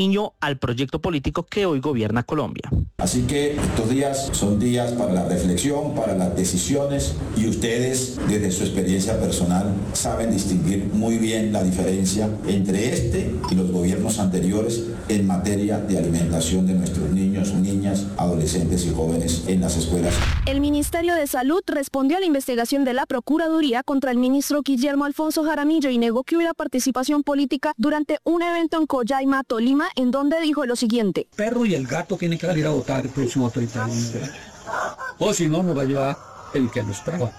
al proyecto político que hoy gobierna Colombia. Así que estos días son días para la reflexión, para las decisiones, y ustedes desde su experiencia personal saben distinguir muy bien la diferencia entre este y los gobiernos anteriores en materia de alimentación de nuestros niños, niñas, adolescentes y jóvenes en las escuelas. El Ministerio de Salud respondió a la investigación de la Procuraduría contra el ministro Guillermo Alfonso Jaramillo y negó que hubiera participación política durante un evento en Coyaima, Tolima, en donde dijo lo siguiente: El perro y el gato tienen que salir a votar el próximo 31 de mayo. O si no, nos va a llevar el que nos traga.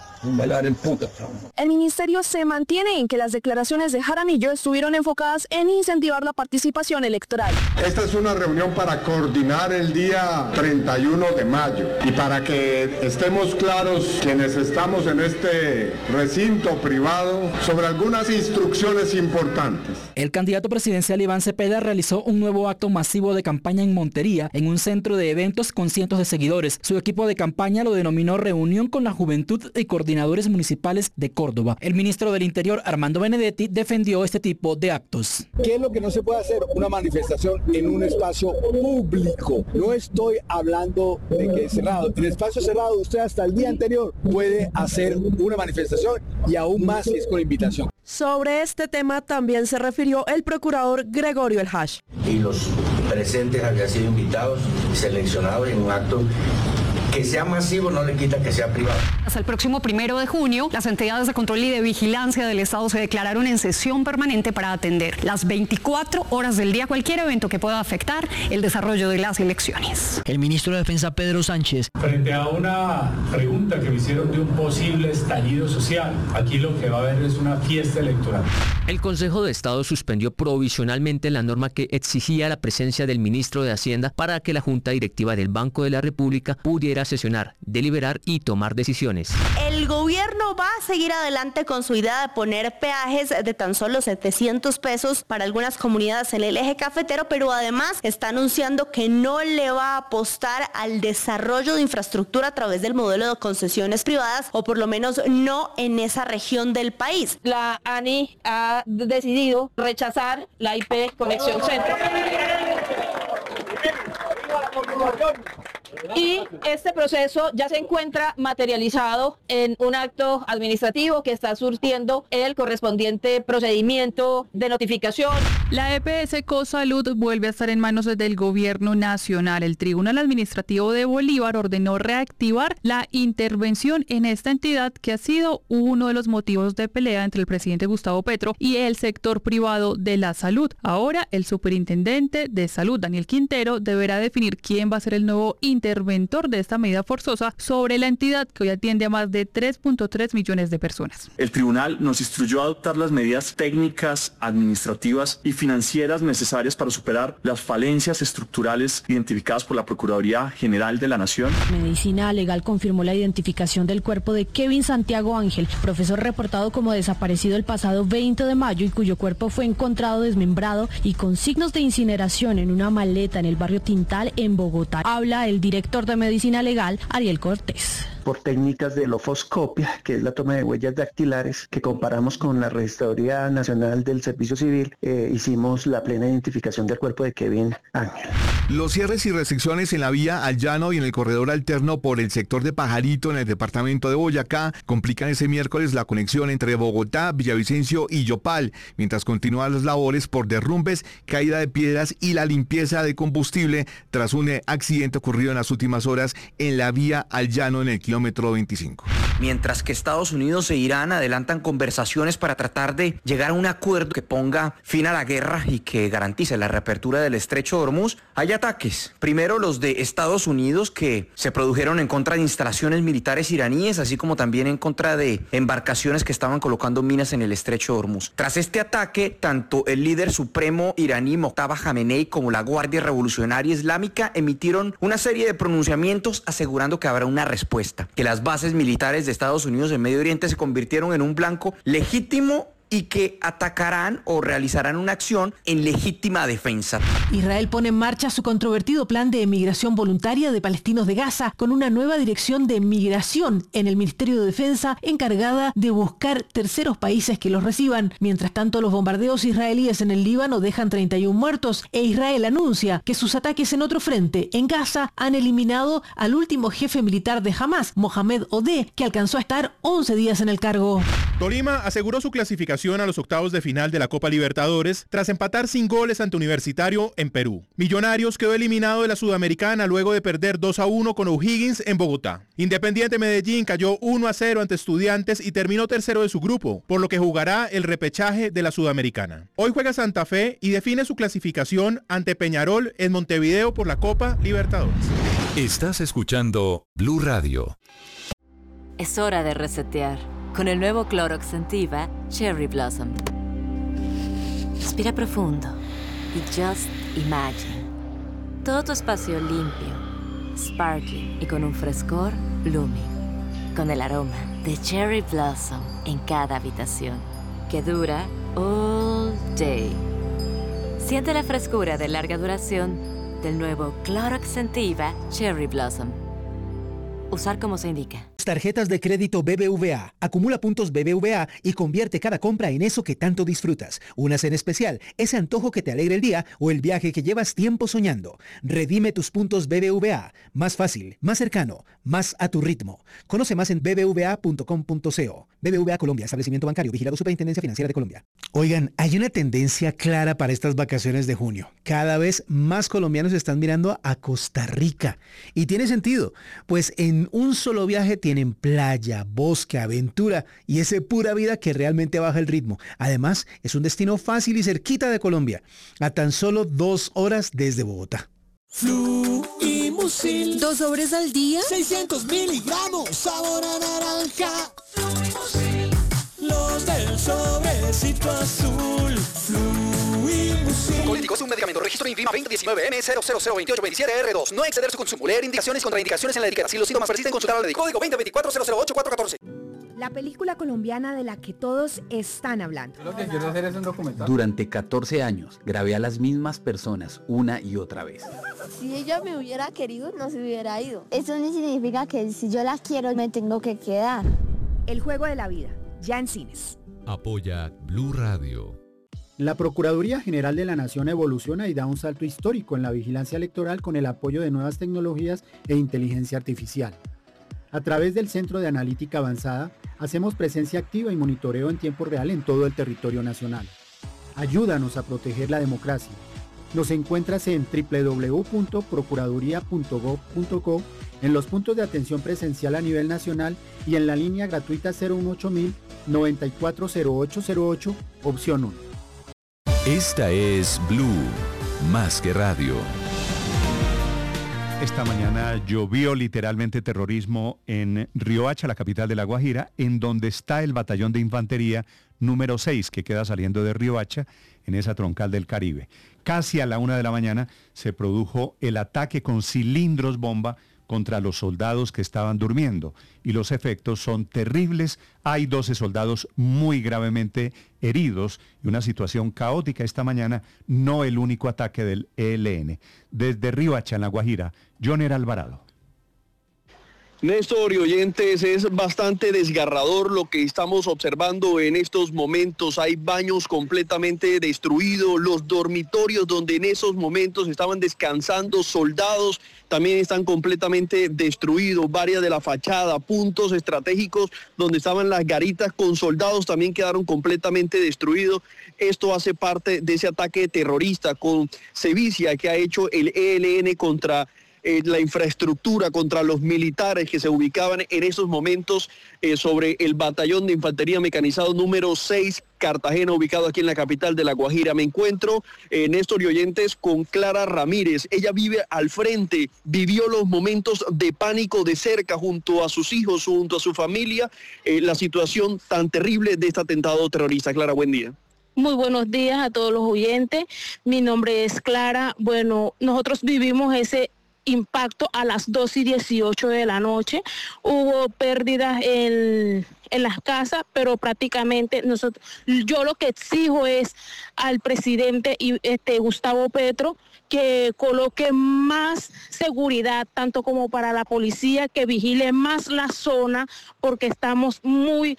El ministerio se mantiene en que las declaraciones de Jaramillo estuvieron enfocadas en incentivar la participación electoral. Esta es una reunión para coordinar el día 31 de mayo y para que estemos claros quienes estamos en este recinto privado sobre algunas instrucciones importantes. El candidato presidencial Iván Cepeda realizó un nuevo acto masivo de campaña en Montería, en un centro de eventos con cientos de seguidores. Su equipo de campaña lo denominó Reunión con la Juventud y Coordinadores Municipales de Córdoba. El ministro del Interior, Armando Benedetti, defendió este tipo de actos. ¿Qué es lo que no se puede hacer? Una manifestación en un espacio público. No estoy hablando de que es cerrado. En espacio cerrado usted hasta el día anterior puede hacer una manifestación y aún más si es con invitación. Sobre este tema también se refirió el procurador Gregorio El Hash. Y los presentes habían sido invitados y seleccionados en un acto que sea masivo no le quita que sea privado. Hasta el próximo 1 de junio, las entidades de control y de vigilancia del Estado se declararon en sesión permanente para atender las 24 horas del día cualquier evento que pueda afectar el desarrollo de las elecciones. El ministro de Defensa, Pedro Sánchez. Frente a una pregunta que me hicieron de un posible estallido social, aquí lo que va a haber es una fiesta electoral. El Consejo de Estado suspendió provisionalmente la norma que exigía la presencia del ministro de Hacienda para que la Junta Directiva del Banco de la República pudiera sesionar, deliberar y tomar decisiones. El gobierno va a seguir adelante con su idea de poner peajes de tan solo 700 pesos para algunas comunidades en el eje cafetero, pero además está anunciando que no le va a apostar al desarrollo de infraestructura a través del modelo de concesiones privadas, o por lo menos no en esa región del país. La ANI ha decidido rechazar la IP Conexión Centro. Y este proceso ya se encuentra materializado en un acto administrativo que está surtiendo el correspondiente procedimiento de notificación. La EPS Cosalud vuelve a estar en manos del gobierno nacional. El Tribunal Administrativo de Bolívar ordenó reactivar la intervención en esta entidad, que ha sido uno de los motivos de pelea entre el presidente Gustavo Petro y el sector privado de la salud. Ahora el superintendente de salud, Daniel Quintero, deberá definir quién va a ser el nuevo interventor de esta medida forzosa sobre la entidad que hoy atiende a más de 3.3 millones de personas. El tribunal nos instruyó a adoptar las medidas técnicas, administrativas y financieras necesarias para superar las falencias estructurales identificadas por la Procuraduría General de la Nación. Medicina Legal confirmó la identificación del cuerpo de Kevin Santiago Ángel, profesor reportado como desaparecido el pasado 20 de mayo y cuyo cuerpo fue encontrado desmembrado y con signos de incineración en una maleta en el barrio Tintal, en Bogotá. Habla el director de Medicina Legal, Ariel Cortés. Por técnicas de lofoscopia, que es la toma de huellas dactilares, que comparamos con la Registraduría Nacional del Servicio Civil, hicimos la plena identificación del cuerpo de Kevin Ángel. Los cierres y restricciones en la vía al llano y en el corredor alterno por el sector de Pajarito en el departamento de Boyacá complican ese miércoles la conexión entre Bogotá, Villavicencio y Yopal, mientras continúan las labores por derrumbes, caída de piedras y la limpieza de combustible tras un accidente ocurrido en las últimas horas en la vía al llano en el kilómetro 25. Mientras que Estados Unidos e Irán adelantan conversaciones para tratar de llegar a un acuerdo que ponga fin a la guerra y que garantice la reapertura del estrecho de Hormuz, hay ataques. Primero los de Estados Unidos, que se produjeron en contra de instalaciones militares iraníes, así como también en contra de embarcaciones que estaban colocando minas en el estrecho de Hormuz. Tras este ataque, tanto el líder supremo iraní Mojtaba Khamenei como la Guardia Revolucionaria Islámica emitieron una serie de pronunciamientos asegurando que habrá una respuesta, que las bases militares de Estados Unidos en Medio Oriente se convirtieron en un blanco legítimo y que atacarán o realizarán una acción en legítima defensa. Israel pone en marcha su controvertido plan de emigración voluntaria de palestinos de Gaza con una nueva dirección de migración en el Ministerio de Defensa encargada de buscar terceros países que los reciban. Mientras tanto, los bombardeos israelíes en el Líbano dejan 31 muertos e Israel anuncia que sus ataques en otro frente, en Gaza, han eliminado al último jefe militar de Hamas, Mohamed Odeh, que alcanzó a estar 11 días en el cargo. Tolima aseguró su clasificación a los octavos de final de la Copa Libertadores tras empatar sin goles ante Universitario en Perú. Millonarios quedó eliminado de la Sudamericana luego de perder 2-1 con O'Higgins en Bogotá. Independiente Medellín cayó 1-0 ante Estudiantes y terminó tercero de su grupo, por lo que jugará el repechaje de la Sudamericana. Hoy juega Santa Fe y define su clasificación ante Peñarol en Montevideo por la Copa Libertadores. Estás escuchando Blue Radio. Es hora de resetear con el nuevo Clorox Scentiva Cherry Blossom. Respira profundo y just imagine. Todo tu espacio limpio, sparkling y con un frescor blooming. Con el aroma de Cherry Blossom en cada habitación, que dura all day. Siente la frescura de larga duración del nuevo Clorox Scentiva Cherry Blossom. Usar como se indica. Tarjetas de crédito BBVA. Acumula puntos BBVA y convierte cada compra en eso que tanto disfrutas. Una cena especial, ese antojo que te alegra el día o el viaje que llevas tiempo soñando. Redime tus puntos BBVA. Más fácil, más cercano, más a tu ritmo. Conoce más en bbva.com.co. BBVA Colombia, establecimiento bancario, vigilado Superintendencia Financiera de Colombia. Oigan, hay una tendencia clara para estas vacaciones de junio. Cada vez más colombianos están mirando a Costa Rica. Y tiene sentido, pues en un solo viaje tienen playa, bosque, aventura y ese pura vida que realmente baja el ritmo. Además, es un destino fácil y cerquita de Colombia, a tan solo 2 horas desde Bogotá. Fluimusil, 2 sobres al día, 600 miligramos, sabor a naranja. Fluimusil, los del sobrecito azul. Fluimusil. Políticos, un medicamento, registro INVIMA 2019-M002827R2. No exceder su consumo. Leer indicaciones y contraindicaciones en la etiqueta. Si los síntomas persisten, consultar al médico. Código 2024-008414. La película colombiana de la que todos están hablando. Lo que quiero hacer es un documental. Durante 14 años grabé a las mismas personas una y otra vez. Si ella me hubiera querido, no se hubiera ido. Eso no significa que si yo la quiero, me tengo que quedar. El juego de la vida, ya en cines. Apoya Blue Radio. La Procuraduría General de la Nación evoluciona y da un salto histórico en la vigilancia electoral con el apoyo de nuevas tecnologías e inteligencia artificial. A través del Centro de Analítica Avanzada, hacemos presencia activa y monitoreo en tiempo real en todo el territorio nacional. Ayúdanos a proteger la democracia. Nos encuentras en www.procuraduría.gov.co, en los puntos de atención presencial a nivel nacional y en la línea gratuita 018000 940808, opción 1. Esta es Blue, más que radio. Esta mañana llovió literalmente terrorismo en Riohacha, la capital de La Guajira, en donde está el batallón de infantería número 6 que queda saliendo de Riohacha en esa troncal del Caribe. Casi a la 1 de la mañana se produjo el ataque con cilindros bomba contra los soldados que estaban durmiendo y los efectos son terribles. Hay 12 soldados muy gravemente heridos y una situación caótica esta mañana, no el único ataque del ELN. Desde Riohacha, en La Guajira, Joner Alvarado. Néstor y oyentes, es bastante desgarrador lo que estamos observando en estos momentos. Hay baños completamente destruidos, los dormitorios donde en esos momentos estaban descansando soldados también están completamente destruidos. Varias de la fachada, puntos estratégicos donde estaban las garitas con soldados también quedaron completamente destruidos. Esto hace parte de ese ataque terrorista con sevicia que ha hecho el ELN contra la infraestructura, contra los militares que se ubicaban en esos momentos sobre el batallón de infantería mecanizado número 6 Cartagena, ubicado aquí en la capital de La Guajira. Me encuentro, Néstor y oyentes, con Clara Ramírez. Ella vive al frente, vivió los momentos de pánico de cerca junto a sus hijos, junto a su familia, la situación tan terrible de este atentado terrorista. Clara, buen día. Muy buenos días a todos los oyentes. Mi nombre es Clara. Bueno, nosotros vivimos ese impacto a las 2:18 de la noche. Hubo pérdidas en las casas, pero prácticamente yo lo que exijo es al presidente Gustavo Petro que coloque más seguridad, tanto como para la policía, que vigile más la zona, porque estamos muy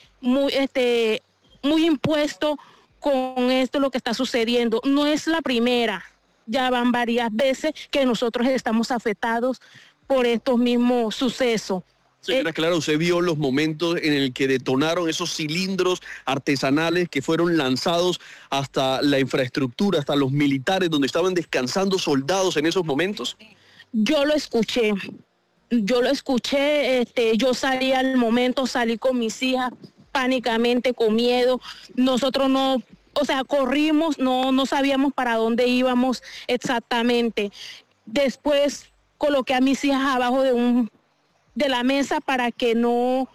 impuestos con esto, lo que está sucediendo. No es la primera, ya van varias veces que nosotros estamos afectados por estos mismos sucesos. Señora Clara, usted vio los momentos en el que detonaron esos cilindros artesanales que fueron lanzados hasta la infraestructura, hasta los militares, donde estaban descansando soldados en esos momentos. Yo lo escuché, yo salí al momento, salí con mis hijas pánicamente, con miedo. Nosotros corrimos, no sabíamos para dónde íbamos exactamente. Después coloqué a mis hijas abajo de la mesa para que no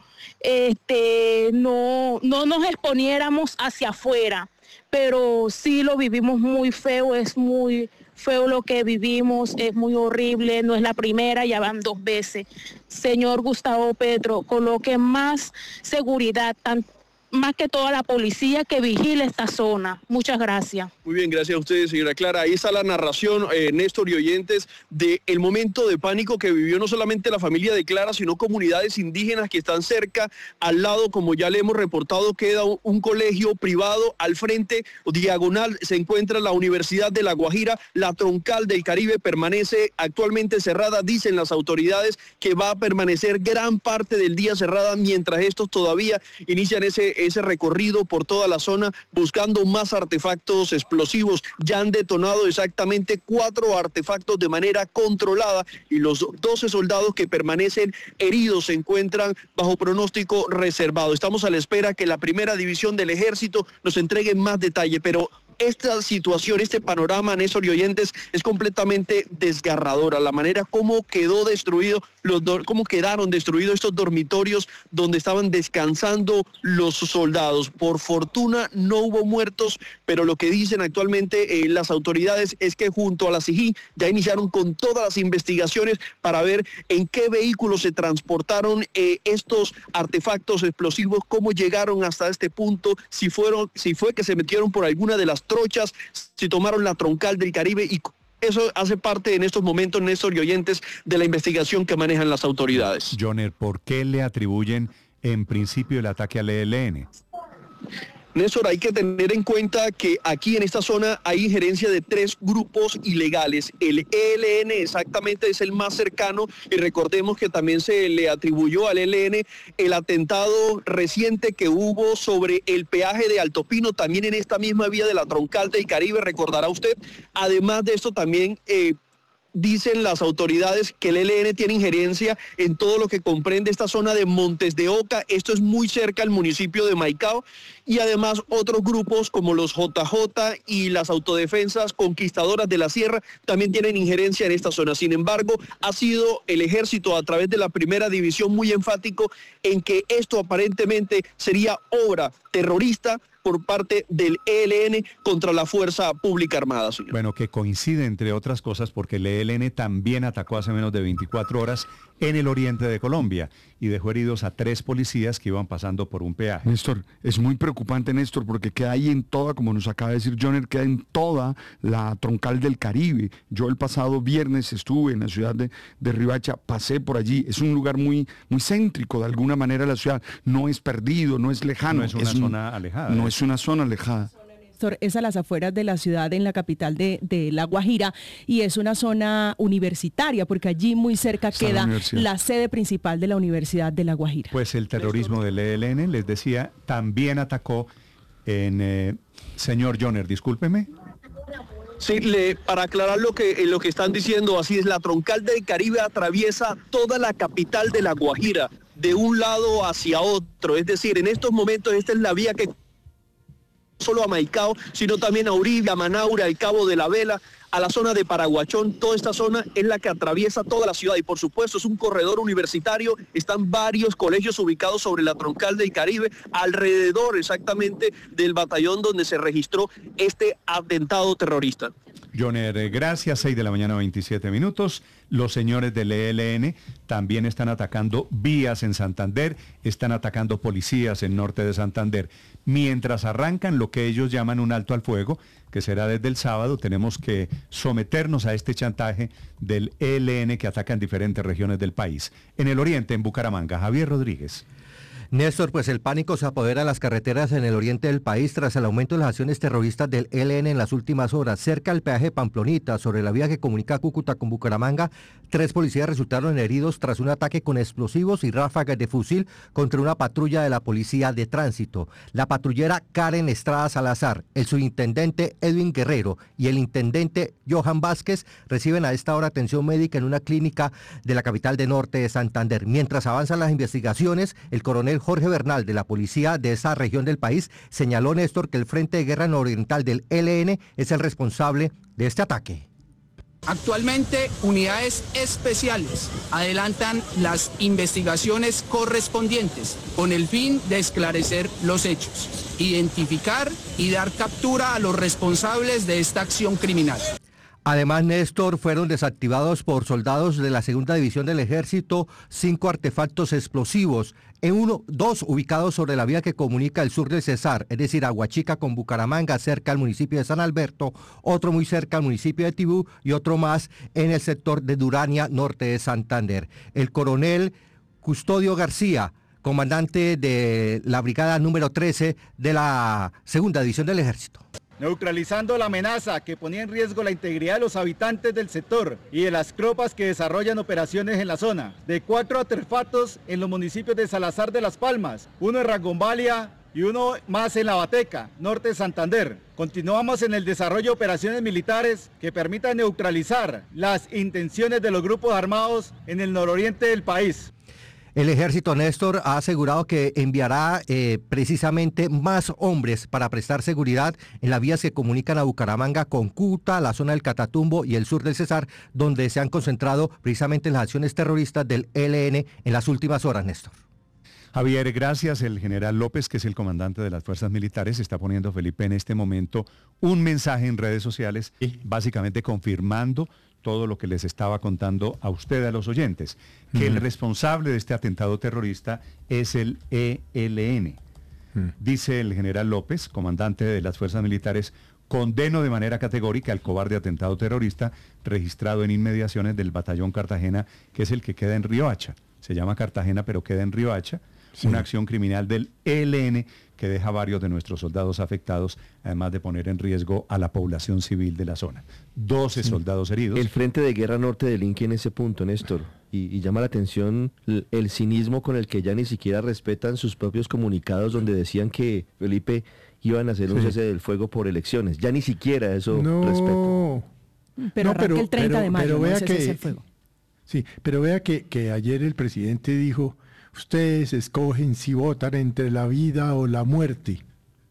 nos exponiéramos hacia afuera, pero sí lo vivimos muy feo, es muy feo lo que vivimos, es muy horrible, no es la primera, ya van 2 veces. Señor Gustavo Petro, coloque más seguridad, más que toda la policía que vigile esta zona. Muchas gracias. Muy bien, gracias a ustedes, señora Clara. Ahí está la narración, Néstor y oyentes, del momento de pánico que vivió no solamente la familia de Clara, sino comunidades indígenas que están cerca. Al lado, como ya le hemos reportado, queda un colegio privado. Al frente, diagonal, se encuentra la Universidad de La Guajira. La troncal del Caribe permanece actualmente cerrada. Dicen las autoridades que va a permanecer gran parte del día cerrada mientras estos todavía inician ese recorrido por toda la zona buscando más artefactos explosivos. Ya han detonado exactamente 4 artefactos de manera controlada y los 12 soldados que permanecen heridos se encuentran bajo pronóstico reservado. Estamos a la espera que la primera división del ejército nos entregue más detalle, pero esta situación, este panorama, Néstor y oyentes, es completamente desgarradora. La manera como quedaron destruidos estos dormitorios donde estaban descansando los soldados. Por fortuna no hubo muertos, pero lo que dicen actualmente las autoridades es que junto a la SIGIN ya iniciaron con todas las investigaciones para ver en qué vehículos se transportaron estos artefactos explosivos, cómo llegaron hasta este punto, si fue que se metieron por alguna de las trochas, si tomaron la troncal del Caribe, y eso hace parte en estos momentos, Néstor y oyentes, de la investigación que manejan las autoridades. Joner, ¿por qué le atribuyen en principio el ataque al ELN? Néstor, hay que tener en cuenta que aquí en esta zona hay injerencia de 3 grupos ilegales. El ELN exactamente es el más cercano y recordemos que también se le atribuyó al ELN el atentado reciente que hubo sobre el peaje de Alto Pino, también en esta misma vía de la troncal del Caribe, recordará usted. Además de esto también dicen las autoridades que el ELN tiene injerencia en todo lo que comprende esta zona de Montes de Oca. Esto es muy cerca al municipio de Maicao. Y además otros grupos como los JJ y las autodefensas conquistadoras de la sierra también tienen injerencia en esta zona. Sin embargo, ha sido el ejército a través de la primera división muy enfático en que esto aparentemente sería obra terrorista por parte del ELN contra la Fuerza Pública Armada, señor. Bueno, que coincide entre otras cosas porque el ELN también atacó hace menos de 24 horas en el oriente de Colombia y dejó heridos a 3 policías que iban pasando por un peaje. Néstor, es muy preocupante, Néstor, porque queda ahí en toda, como nos acaba de decir Joner, queda en toda la troncal del Caribe. Yo el pasado viernes estuve en la ciudad de Riohacha, pasé por allí. Es un lugar muy céntrico, de alguna manera la ciudad. No es perdido, no es lejano. No es una zona alejada. No es una zona alejada. Es a las afueras de la ciudad, en la capital de La Guajira, y es una zona universitaria, porque allí muy cerca queda la sede principal de la Universidad de La Guajira. Pues el terrorismo del ELN, les decía, también atacó en... señor Joner, discúlpeme. Sí, para aclarar lo que están diciendo, así es, la troncal del Caribe atraviesa toda la capital de La Guajira, de un lado hacia otro. Es decir, en estos momentos esta es la vía que solo a Maicao, sino también a Uribe, a Manaure, al Cabo de la Vela, a la zona de Paraguachón. Toda esta zona es la que atraviesa toda la ciudad y por supuesto es un corredor universitario. Están varios colegios ubicados sobre la troncal del Caribe, alrededor exactamente del batallón donde se registró este atentado terrorista. Joner, gracias. 6 de la mañana, 27 minutos. Los señores del ELN también están atacando vías en Santander, están atacando policías en norte de Santander. Mientras arrancan lo que ellos llaman un alto al fuego, que será desde el sábado, tenemos que someternos a este chantaje del ELN que ataca en diferentes regiones del país. En el oriente, en Bucaramanga, Javier Rodríguez. Néstor, pues el pánico se apodera de las carreteras en el oriente del país tras el aumento de las acciones terroristas del ELN en las últimas horas. Cerca del peaje Pamplonita, sobre la vía que comunica Cúcuta con Bucaramanga, 3 policías resultaron heridos tras un ataque con explosivos y ráfagas de fusil contra una patrulla de la Policía de Tránsito. La patrullera Karen Estrada Salazar, el subintendente Edwin Guerrero y el intendente Johan Vázquez reciben a esta hora atención médica en una clínica de la capital de norte de Santander. Mientras avanzan las investigaciones, el coronel Jorge Bernal de la policía de esa región del país señaló, Néstor, que el Frente de Guerra Nororiental del ELN es el responsable de este ataque. Actualmente, unidades especiales adelantan las investigaciones correspondientes con el fin de esclarecer los hechos, identificar y dar captura a los responsables de esta acción criminal. Además, Néstor, fueron desactivados por soldados de la Segunda División del Ejército 5 artefactos explosivos, dos ubicados sobre la vía que comunica el sur del Cesar, es decir, Aguachica con Bucaramanga, cerca al municipio de San Alberto, otro muy cerca al municipio de Tibú y otro más en el sector de Durania, norte de Santander. El coronel Custodio García, comandante de la brigada número 13 de la Segunda División del Ejército. Neutralizando la amenaza que ponía en riesgo la integridad de los habitantes del sector y de las tropas que desarrollan operaciones en la zona. De 4 artefactos en los municipios de Salazar de las Palmas, 1 en Rangombalia y 1 más en La Bateca, norte de Santander. Continuamos en el desarrollo de operaciones militares que permitan neutralizar las intenciones de los grupos armados en el nororiente del país. El ejército, Néstor, ha asegurado que enviará precisamente más hombres para prestar seguridad en las vías que comunican a Bucaramanga con Cúcuta, la zona del Catatumbo y el sur del Cesar, donde se han concentrado precisamente las acciones terroristas del ELN en las últimas horas, Néstor. Javier, gracias. El general López, que es el comandante de las fuerzas militares, está poniendo, Felipe, en este momento un mensaje en redes sociales, básicamente confirmando todo lo que les estaba contando a usted, a los oyentes, que el responsable de este atentado terrorista es el ELN. Dice el general López, comandante de las fuerzas militares, condeno de manera categórica el cobarde atentado terrorista registrado en inmediaciones del batallón Cartagena, que es el que queda en Riohacha. Se llama Cartagena, pero queda en Riohacha. Una acción criminal del ELN que deja varios de nuestros soldados afectados, además de poner en riesgo a la población civil de la zona. 12 soldados heridos. El Frente de Guerra Norte delinque en ese punto, Néstor, y llama la atención el cinismo con el que ya ni siquiera respetan sus propios comunicados donde decían que, Felipe, iban a hacer un cese del fuego por elecciones. Ya ni siquiera eso respetan. Pero arranca el 30 de mayo, vea ese cese del fuego. Sí, pero vea que ayer el presidente dijo: ustedes escogen si votan entre la vida o la muerte.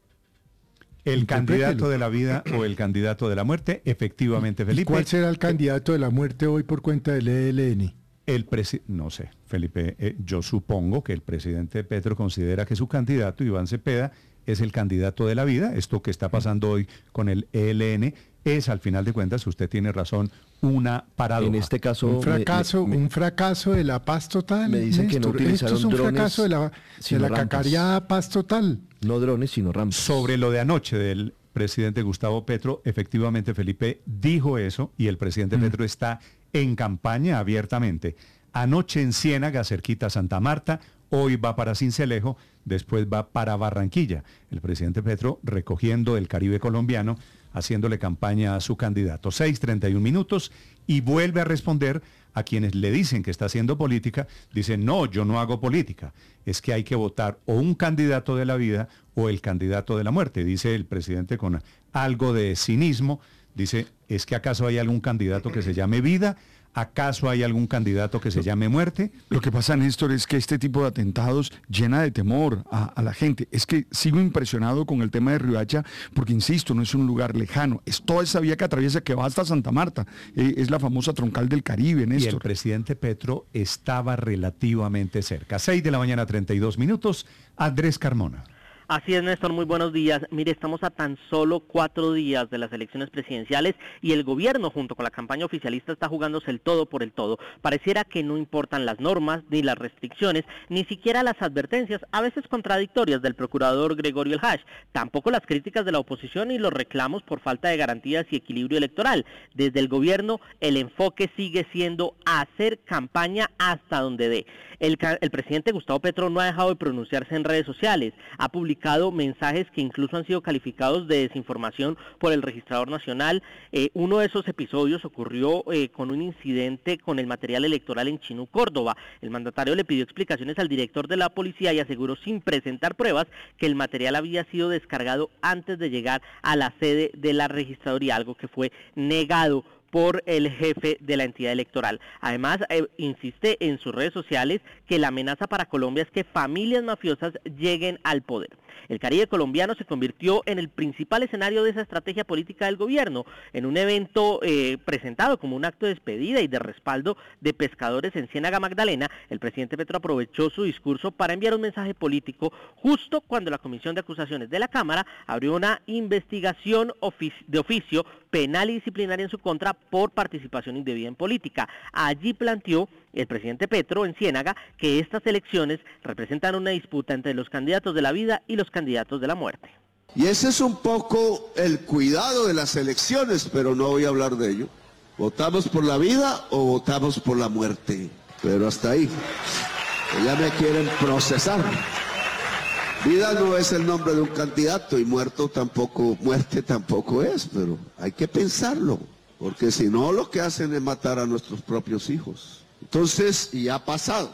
El candidato de la vida o el candidato de la muerte, efectivamente, Felipe. ¿Y cuál será el candidato de la muerte hoy por cuenta del ELN? No sé, Felipe, yo supongo que el presidente Petro considera que su candidato, Iván Cepeda, es el candidato de la vida. Esto que está pasando hoy con el ELN es, al final de cuentas, usted tiene razón, una paradoja. En este caso... Un fracaso de la paz total. Me dicen que no utilizaron Esto es un drones, fracaso de la cacareada paz total. No drones, sino rampas. Sobre lo de anoche del presidente Gustavo Petro, efectivamente, Felipe dijo eso, y el presidente Petro está en campaña abiertamente. Anoche en Ciénaga, cerquita a Santa Marta, hoy va para Sincelejo, después va para Barranquilla. El presidente Petro recogiendo el Caribe colombiano, haciéndole campaña a su candidato. 6:31 minutos, y vuelve a responder a quienes le dicen que está haciendo política. Dice: no, yo no hago política, es que hay que votar o un candidato de la vida o el candidato de la muerte. Dice el presidente con algo de cinismo, dice: ¿es que acaso hay algún candidato que se llame vida? ¿Acaso hay algún candidato que se llame muerte? Lo que pasa, Néstor, es que este tipo de atentados llena de temor a la gente. Es que sigo impresionado con el tema de Riohacha, porque insisto, no es un lugar lejano. Es toda esa vía que atraviesa, que va hasta Santa Marta. Es la famosa troncal del Caribe, Néstor. Y el presidente Petro estaba relativamente cerca. 6 de la mañana, 32 minutos. Andrés Carmona. Así es, Néstor, muy buenos días. Mire, estamos a tan solo 4 días de las elecciones presidenciales y el gobierno junto con la campaña oficialista está jugándose el todo por el todo. Pareciera que no importan las normas, ni las restricciones, ni siquiera las advertencias, a veces contradictorias del procurador Gregorio El Hash, tampoco las críticas de la oposición y los reclamos por falta de garantías y equilibrio electoral. Desde el gobierno, el enfoque sigue siendo hacer campaña hasta donde dé. El presidente Gustavo Petro no ha dejado de pronunciarse en redes sociales, ha publicado mensajes que incluso han sido calificados de desinformación por el registrador nacional. Uno de esos episodios ocurrió con un incidente con el material electoral en Chinú, Córdoba. El mandatario le pidió explicaciones al director de la policía y aseguró sin presentar pruebas que el material había sido descargado antes de llegar a la sede de la registraduría, algo que fue negado por el jefe de la entidad electoral. Además, insiste en sus redes sociales que la amenaza para Colombia es que familias mafiosas lleguen al poder. El Caribe colombiano se convirtió en el principal escenario de esa estrategia política del gobierno, en un evento presentado como un acto de despedida y de respaldo de pescadores en Ciénaga Magdalena. El presidente Petro aprovechó su discurso para enviar un mensaje político justo cuando la Comisión de Acusaciones de la Cámara abrió una investigación de oficio penal y disciplinaria en su contra por participación indebida en política. Allí planteó el presidente Petro en Ciénaga que estas elecciones representan una disputa entre los candidatos de la vida y los candidatos de la muerte. Y ese es un poco el cuidado de las elecciones, pero no voy a hablar de ello. ¿Votamos por la vida o votamos por la muerte? Pero hasta ahí. Ya me quieren procesar. Vida no es el nombre de un candidato y muerte tampoco es, pero hay que pensarlo, porque si no lo que hacen es matar a nuestros propios hijos. Entonces, y ya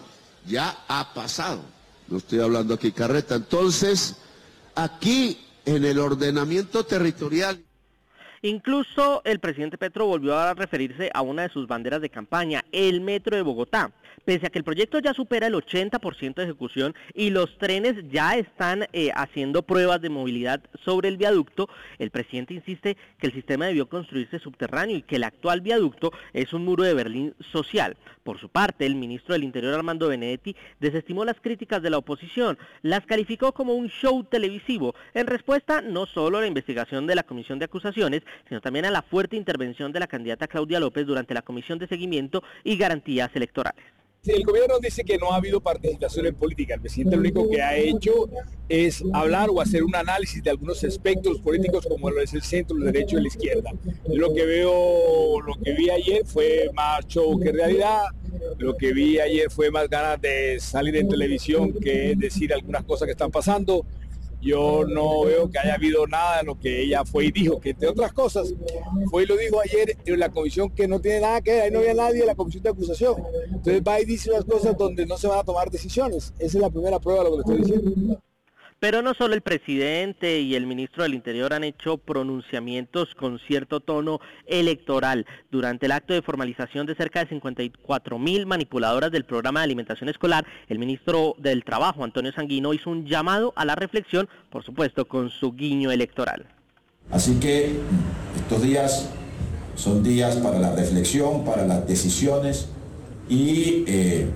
ha pasado, no estoy hablando aquí carreta. Entonces, aquí en el ordenamiento territorial. Incluso el presidente Petro volvió a referirse a una de sus banderas de campaña, el Metro de Bogotá. Pese a que el proyecto ya supera el 80% de ejecución y los trenes ya están haciendo pruebas de movilidad sobre el viaducto, el presidente insiste que el sistema debió construirse subterráneo y que el actual viaducto es un muro de Berlín social. Por su parte, el ministro del Interior, Armando Benedetti, desestimó las críticas de la oposición, las calificó como un show televisivo, en respuesta no solo a la investigación de la Comisión de Acusaciones, sino también a la fuerte intervención de la candidata Claudia López durante la Comisión de Seguimiento y Garantías Electorales. El gobierno dice que no ha habido participación en política. El presidente lo único que ha hecho es hablar o hacer un análisis de algunos espectros políticos como lo es el centro, el derecho y la izquierda. Yo lo que vi ayer fue más show que realidad. Lo que vi ayer fue más ganas de salir en televisión que decir algunas cosas que están pasando. Yo no veo que haya habido nada de lo que ella fue y dijo, que entre otras cosas, fue y lo dijo ayer en la comisión que no tiene nada que ver, ahí no había nadie en la comisión de acusación. Entonces va y dice unas cosas donde no se van a tomar decisiones. Esa es la primera prueba de lo que le estoy diciendo. Pero no solo el presidente y el ministro del Interior han hecho pronunciamientos con cierto tono electoral. Durante el acto de formalización de cerca de 54.000 manipuladoras del programa de alimentación escolar, el ministro del Trabajo, Antonio Sanguino, hizo un llamado a la reflexión, por supuesto, con su guiño electoral. Así que estos días son días para la reflexión, para las decisiones y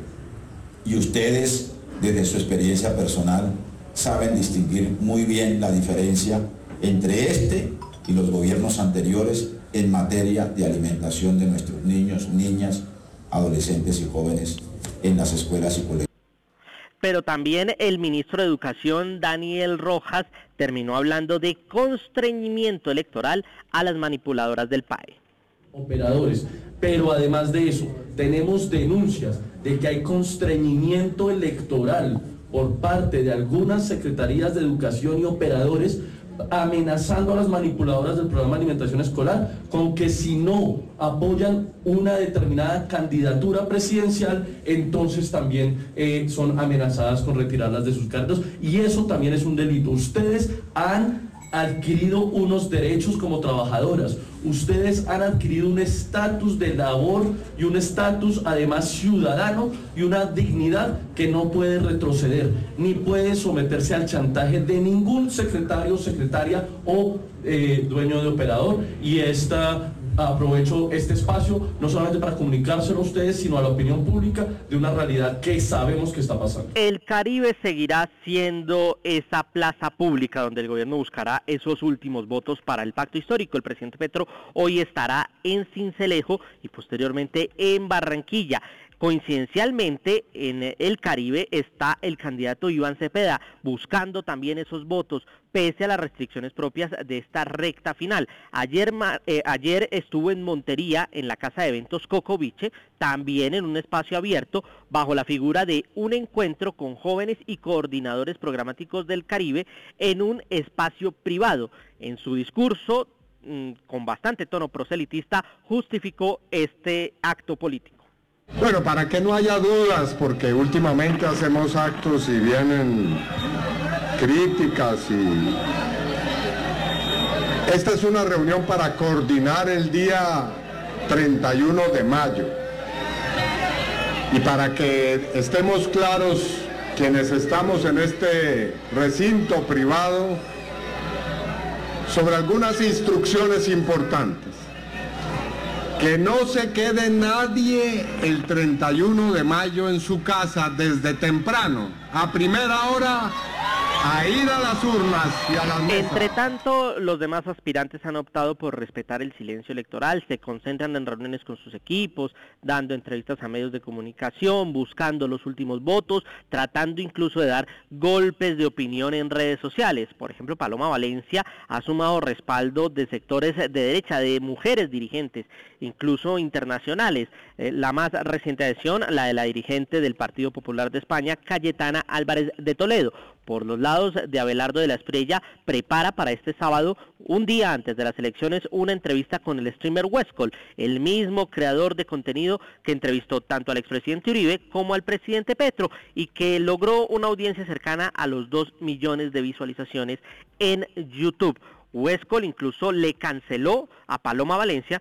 ustedes, desde su experiencia personal, saben distinguir muy bien la diferencia entre este y los gobiernos anteriores en materia de alimentación de nuestros niños, niñas, adolescentes y jóvenes en las escuelas y colegios. Pero también el ministro de Educación, Daniel Rojas, terminó hablando de constreñimiento electoral a las manipuladoras del PAE. Operadores, pero además de eso, tenemos denuncias de que hay constreñimiento electoral por parte de algunas secretarías de educación y operadores amenazando a las manipuladoras del programa de alimentación escolar con que si no apoyan una determinada candidatura presidencial, entonces también son amenazadas con retirarlas de sus cargos, y eso también es un delito. Ustedes han adquirido unos derechos como trabajadoras, ustedes han adquirido un estatus de labor y un estatus además ciudadano y una dignidad que no puede retroceder, ni puede someterse al chantaje de ningún secretario, secretaria o dueño de operador, y esta aprovecho este espacio no solamente para comunicárselo a ustedes, sino a la opinión pública de una realidad que sabemos que está pasando. El Caribe seguirá siendo esa plaza pública donde el gobierno buscará esos últimos votos para el pacto histórico. El presidente Petro hoy estará en Sincelejo y posteriormente en Barranquilla. Coincidencialmente, en el Caribe está el candidato Iván Cepeda, buscando también esos votos, pese a las restricciones propias de esta recta final. Ayer estuvo en Montería, en la casa de eventos Cocoviche, también en un espacio abierto, bajo la figura de un encuentro con jóvenes y coordinadores programáticos del Caribe en un espacio privado. En su discurso, con bastante tono proselitista, justificó este acto político. Bueno, para que no haya dudas, porque últimamente hacemos actos y vienen críticas y... Esta es una reunión para coordinar el día 31 de mayo. Y para que estemos claros, quienes estamos en este recinto privado, sobre algunas instrucciones importantes. Que no se quede nadie el 31 de mayo en su casa desde temprano, a primera hora, a ir a las urnas y a las mesas. Entre tanto, los demás aspirantes han optado por respetar el silencio electoral, se concentran en reuniones con sus equipos, dando entrevistas a medios de comunicación, buscando los últimos votos, tratando incluso de dar golpes de opinión en redes sociales. Por ejemplo, Paloma Valencia ha sumado respaldo de sectores de derecha, de mujeres dirigentes, incluso internacionales. La más reciente adhesión, la de la dirigente del Partido Popular de España, Cayetana Álvarez de Toledo. Por los lados de Abelardo de la Espriella, prepara para este sábado, un día antes de las elecciones, una entrevista con el streamer Westcol, el mismo creador de contenido que entrevistó tanto al expresidente Uribe como al presidente Petro y que logró una audiencia cercana a los 2 millones de visualizaciones en YouTube. Westcol incluso le canceló a Paloma Valencia,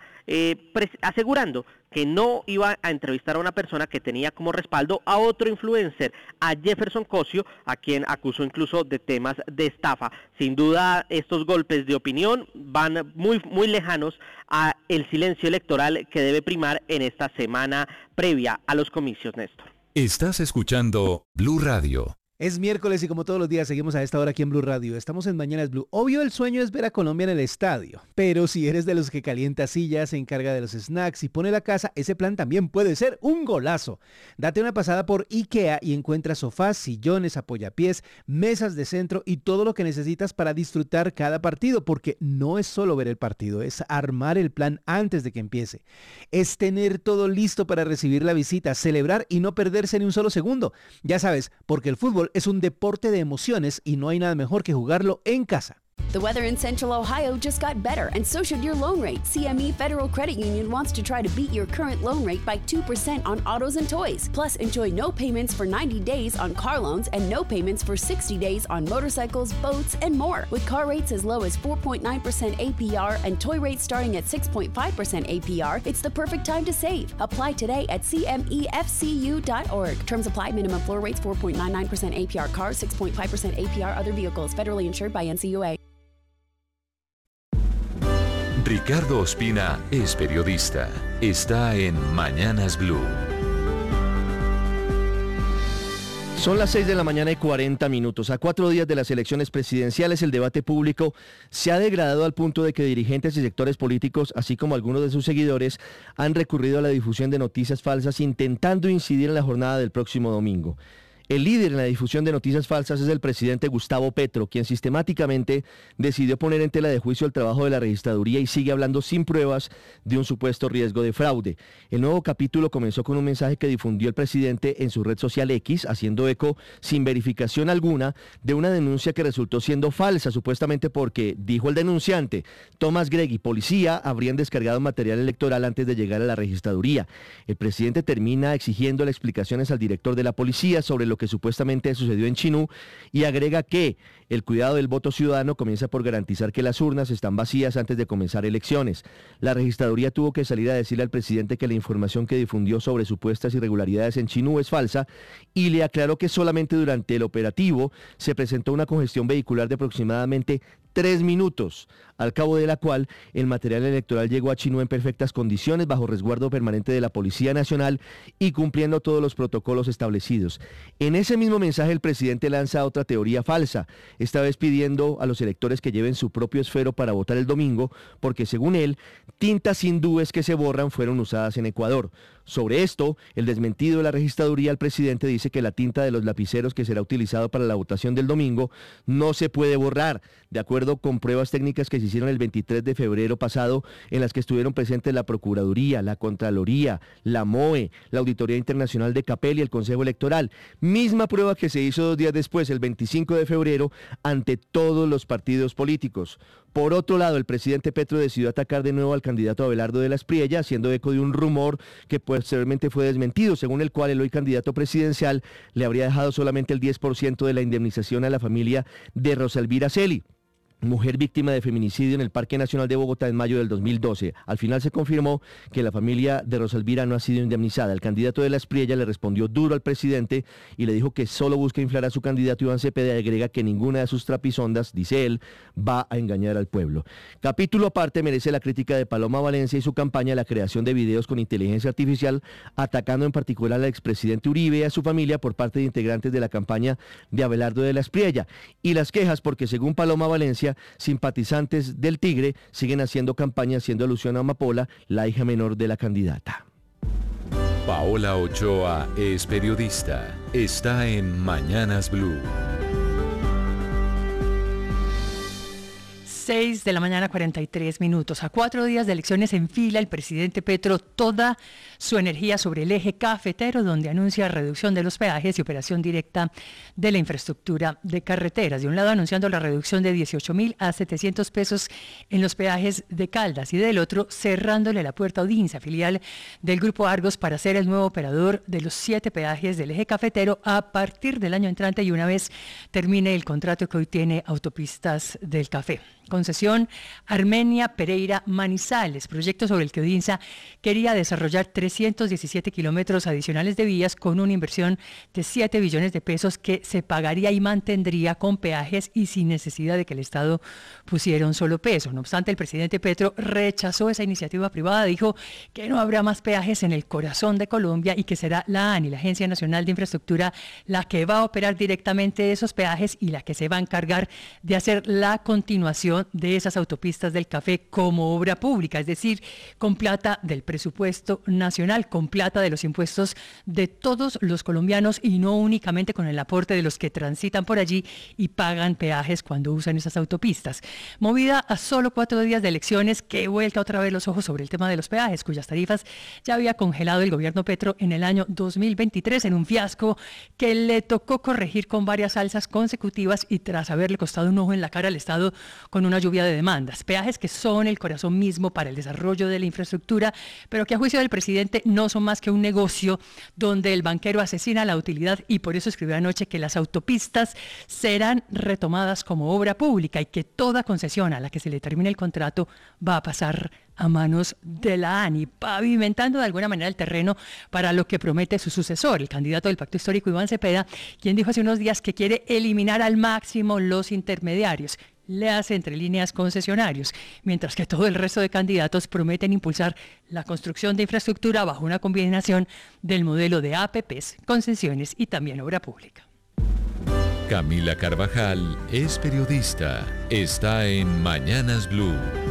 asegurando que no iba a entrevistar a una persona que tenía como respaldo a otro influencer, a Jefferson Cosio, a quien acusó incluso de temas de estafa. Sin duda, estos golpes de opinión van muy lejanos a el silencio electoral que debe primar en esta semana previa a los comicios, Néstor. Estás escuchando Blue Radio. Es miércoles y como todos los días seguimos a esta hora aquí en Blue Radio. Estamos en Mañanas Blue. Obvio el sueño es ver a Colombia en el estadio, pero si eres de los que calienta sillas, se encarga de los snacks y pone la casa, ese plan también puede ser un golazo. Date una pasada por IKEA y encuentra sofás, sillones, apoyapiés, mesas de centro y todo lo que necesitas para disfrutar cada partido, porque no es solo ver el partido, es armar el plan antes de que empiece. Es tener todo listo para recibir la visita, celebrar y no perderse ni un solo segundo. Ya sabes, porque el fútbol es un deporte de emociones y no hay nada mejor que jugarlo en casa. The weather in Central Ohio just got better, and so should your loan rate. CME Federal Credit Union wants to try to beat your current loan rate by 2% on autos and toys. Plus, enjoy no payments for 90 days on car loans and no payments for 60 days on motorcycles, boats, and more. With car rates as low as 4.9% APR and toy rates starting at 6.5% APR, it's the perfect time to save. Apply today at cmefcu.org. Terms apply. Minimum floor rates 4.99% APR cars, 6.5% APR other vehicles. Federally insured by NCUA. Ricardo Ospina es periodista. Está en Mañanas Blue. Son las 6 de la mañana y 40 minutos. A 4 días de las elecciones presidenciales, el debate público se ha degradado al punto de que dirigentes y sectores políticos, así como algunos de sus seguidores, han recurrido a la difusión de noticias falsas intentando incidir en la jornada del próximo domingo. El líder en la difusión de noticias falsas es el presidente Gustavo Petro, quien sistemáticamente decidió poner en tela de juicio el trabajo de la registraduría y sigue hablando sin pruebas de un supuesto riesgo de fraude. El nuevo capítulo comenzó con un mensaje que difundió el presidente en su red social X, haciendo eco, sin verificación alguna, de una denuncia que resultó siendo falsa, supuestamente porque, dijo el denunciante, Tomás Gregg y policía habrían descargado material electoral antes de llegar a la registraduría. El presidente termina exigiéndole explicaciones al director de la policía sobre lo que supuestamente sucedió en Chinú y agrega que el cuidado del voto ciudadano comienza por garantizar que las urnas están vacías antes de comenzar elecciones. La registraduría tuvo que salir a decirle al presidente que la información que difundió sobre supuestas irregularidades en Chinú es falsa y le aclaró que solamente durante el operativo se presentó una congestión vehicular de aproximadamente 3 minutos, al cabo de la cual el material electoral llegó a Chinú en perfectas condiciones, bajo resguardo permanente de la Policía Nacional y cumpliendo todos los protocolos establecidos. En ese mismo mensaje el presidente lanza otra teoría falsa, esta vez pidiendo a los electores que lleven su propio esfero para votar el domingo, porque según él, tintas hindúes que se borran fueron usadas en Ecuador. Sobre esto, el desmentido de la registraduría, el presidente dice que la tinta de los lapiceros que será utilizado para la votación del domingo no se puede borrar, de acuerdo con pruebas técnicas que se hicieron el 23 de febrero pasado, en las que estuvieron presentes la Procuraduría, la Contraloría, la MOE, la Auditoría Internacional de Capel y el Consejo Electoral. Misma prueba que se hizo 2 días después, el 25 de febrero, ante todos los partidos políticos. Por otro lado, el presidente Petro decidió atacar de nuevo al candidato Abelardo de la Espriella, haciendo eco de un rumor que posteriormente fue desmentido, según el cual el hoy candidato presidencial le habría dejado solamente el 10% de la indemnización a la familia de Rosalvira Celi, mujer víctima de feminicidio en el Parque Nacional de Bogotá en mayo del 2012. Al final se confirmó que la familia de Rosalvira no ha sido indemnizada. El candidato de la Espriella le respondió duro al presidente y le dijo que solo busca inflar a su candidato Iván Cepeda, y agrega que ninguna de sus trapisondas, dice él, va a engañar al pueblo. Capítulo aparte merece la crítica de Paloma Valencia y su campaña de la creación de videos con inteligencia artificial, atacando en particular al expresidente Uribe y a su familia por parte de integrantes de la campaña de Abelardo de la Espriella. Y las quejas porque, según Paloma Valencia, simpatizantes del Tigre siguen haciendo campaña haciendo alusión a Amapola, la hija menor de la candidata. Paola Ochoa es periodista. Está en Mañanas Blue. 6 de la mañana, 43 minutos. A 4 días de elecciones en fila, el presidente Petro toda su energía sobre el eje cafetero, donde anuncia reducción de los peajes y operación directa de la infraestructura de carreteras. De un lado, anunciando la reducción de 18.000 a 700 pesos en los peajes de Caldas, y del otro, cerrándole la puerta a Odinsa, filial del Grupo Argos, para ser el nuevo operador de los 7 peajes del eje cafetero a partir del año entrante y una vez termine el contrato que hoy tiene Autopistas del Café. Concesión Armenia Pereira Manizales, proyecto sobre el que Odinsa quería desarrollar 317 kilómetros adicionales de vías con una inversión de 7 billones de pesos que se pagaría y mantendría con peajes y sin necesidad de que el Estado pusiera un solo peso. No obstante, el presidente Petro rechazó esa iniciativa privada, dijo que no habrá más peajes en el corazón de Colombia y que será la ANI, la Agencia Nacional de Infraestructura, la que va a operar directamente esos peajes y la que se va a encargar de hacer la continuación de esas autopistas del café como obra pública, es decir, con plata del presupuesto nacional, con plata de los impuestos de todos los colombianos y no únicamente con el aporte de los que transitan por allí y pagan peajes cuando usan esas autopistas. Movida a solo 4 días de elecciones, que vuelca otra vez los ojos sobre el tema de los peajes, cuyas tarifas ya había congelado el gobierno Petro en el año 2023 en un fiasco que le tocó corregir con varias alzas consecutivas y tras haberle costado un ojo en la cara al Estado con una lluvia de demandas. Peajes que son el corazón mismo para el desarrollo de la infraestructura, pero que a juicio del presidente no son más que un negocio donde el banquero asesina la utilidad, y por eso escribió anoche que las autopistas serán retomadas como obra pública y que toda concesión a la que se le termine el contrato va a pasar a manos de la ANI, pavimentando de alguna manera el terreno para lo que promete su sucesor, el candidato del Pacto Histórico Iván Cepeda, quien dijo hace unos días que quiere eliminar al máximo los intermediarios. Le hace entre líneas concesionarios, mientras que todo el resto de candidatos prometen impulsar la construcción de infraestructura bajo una combinación del modelo de APPs, concesiones y también obra pública. Camila Carvajal es periodista. Está en Mañanas Blue.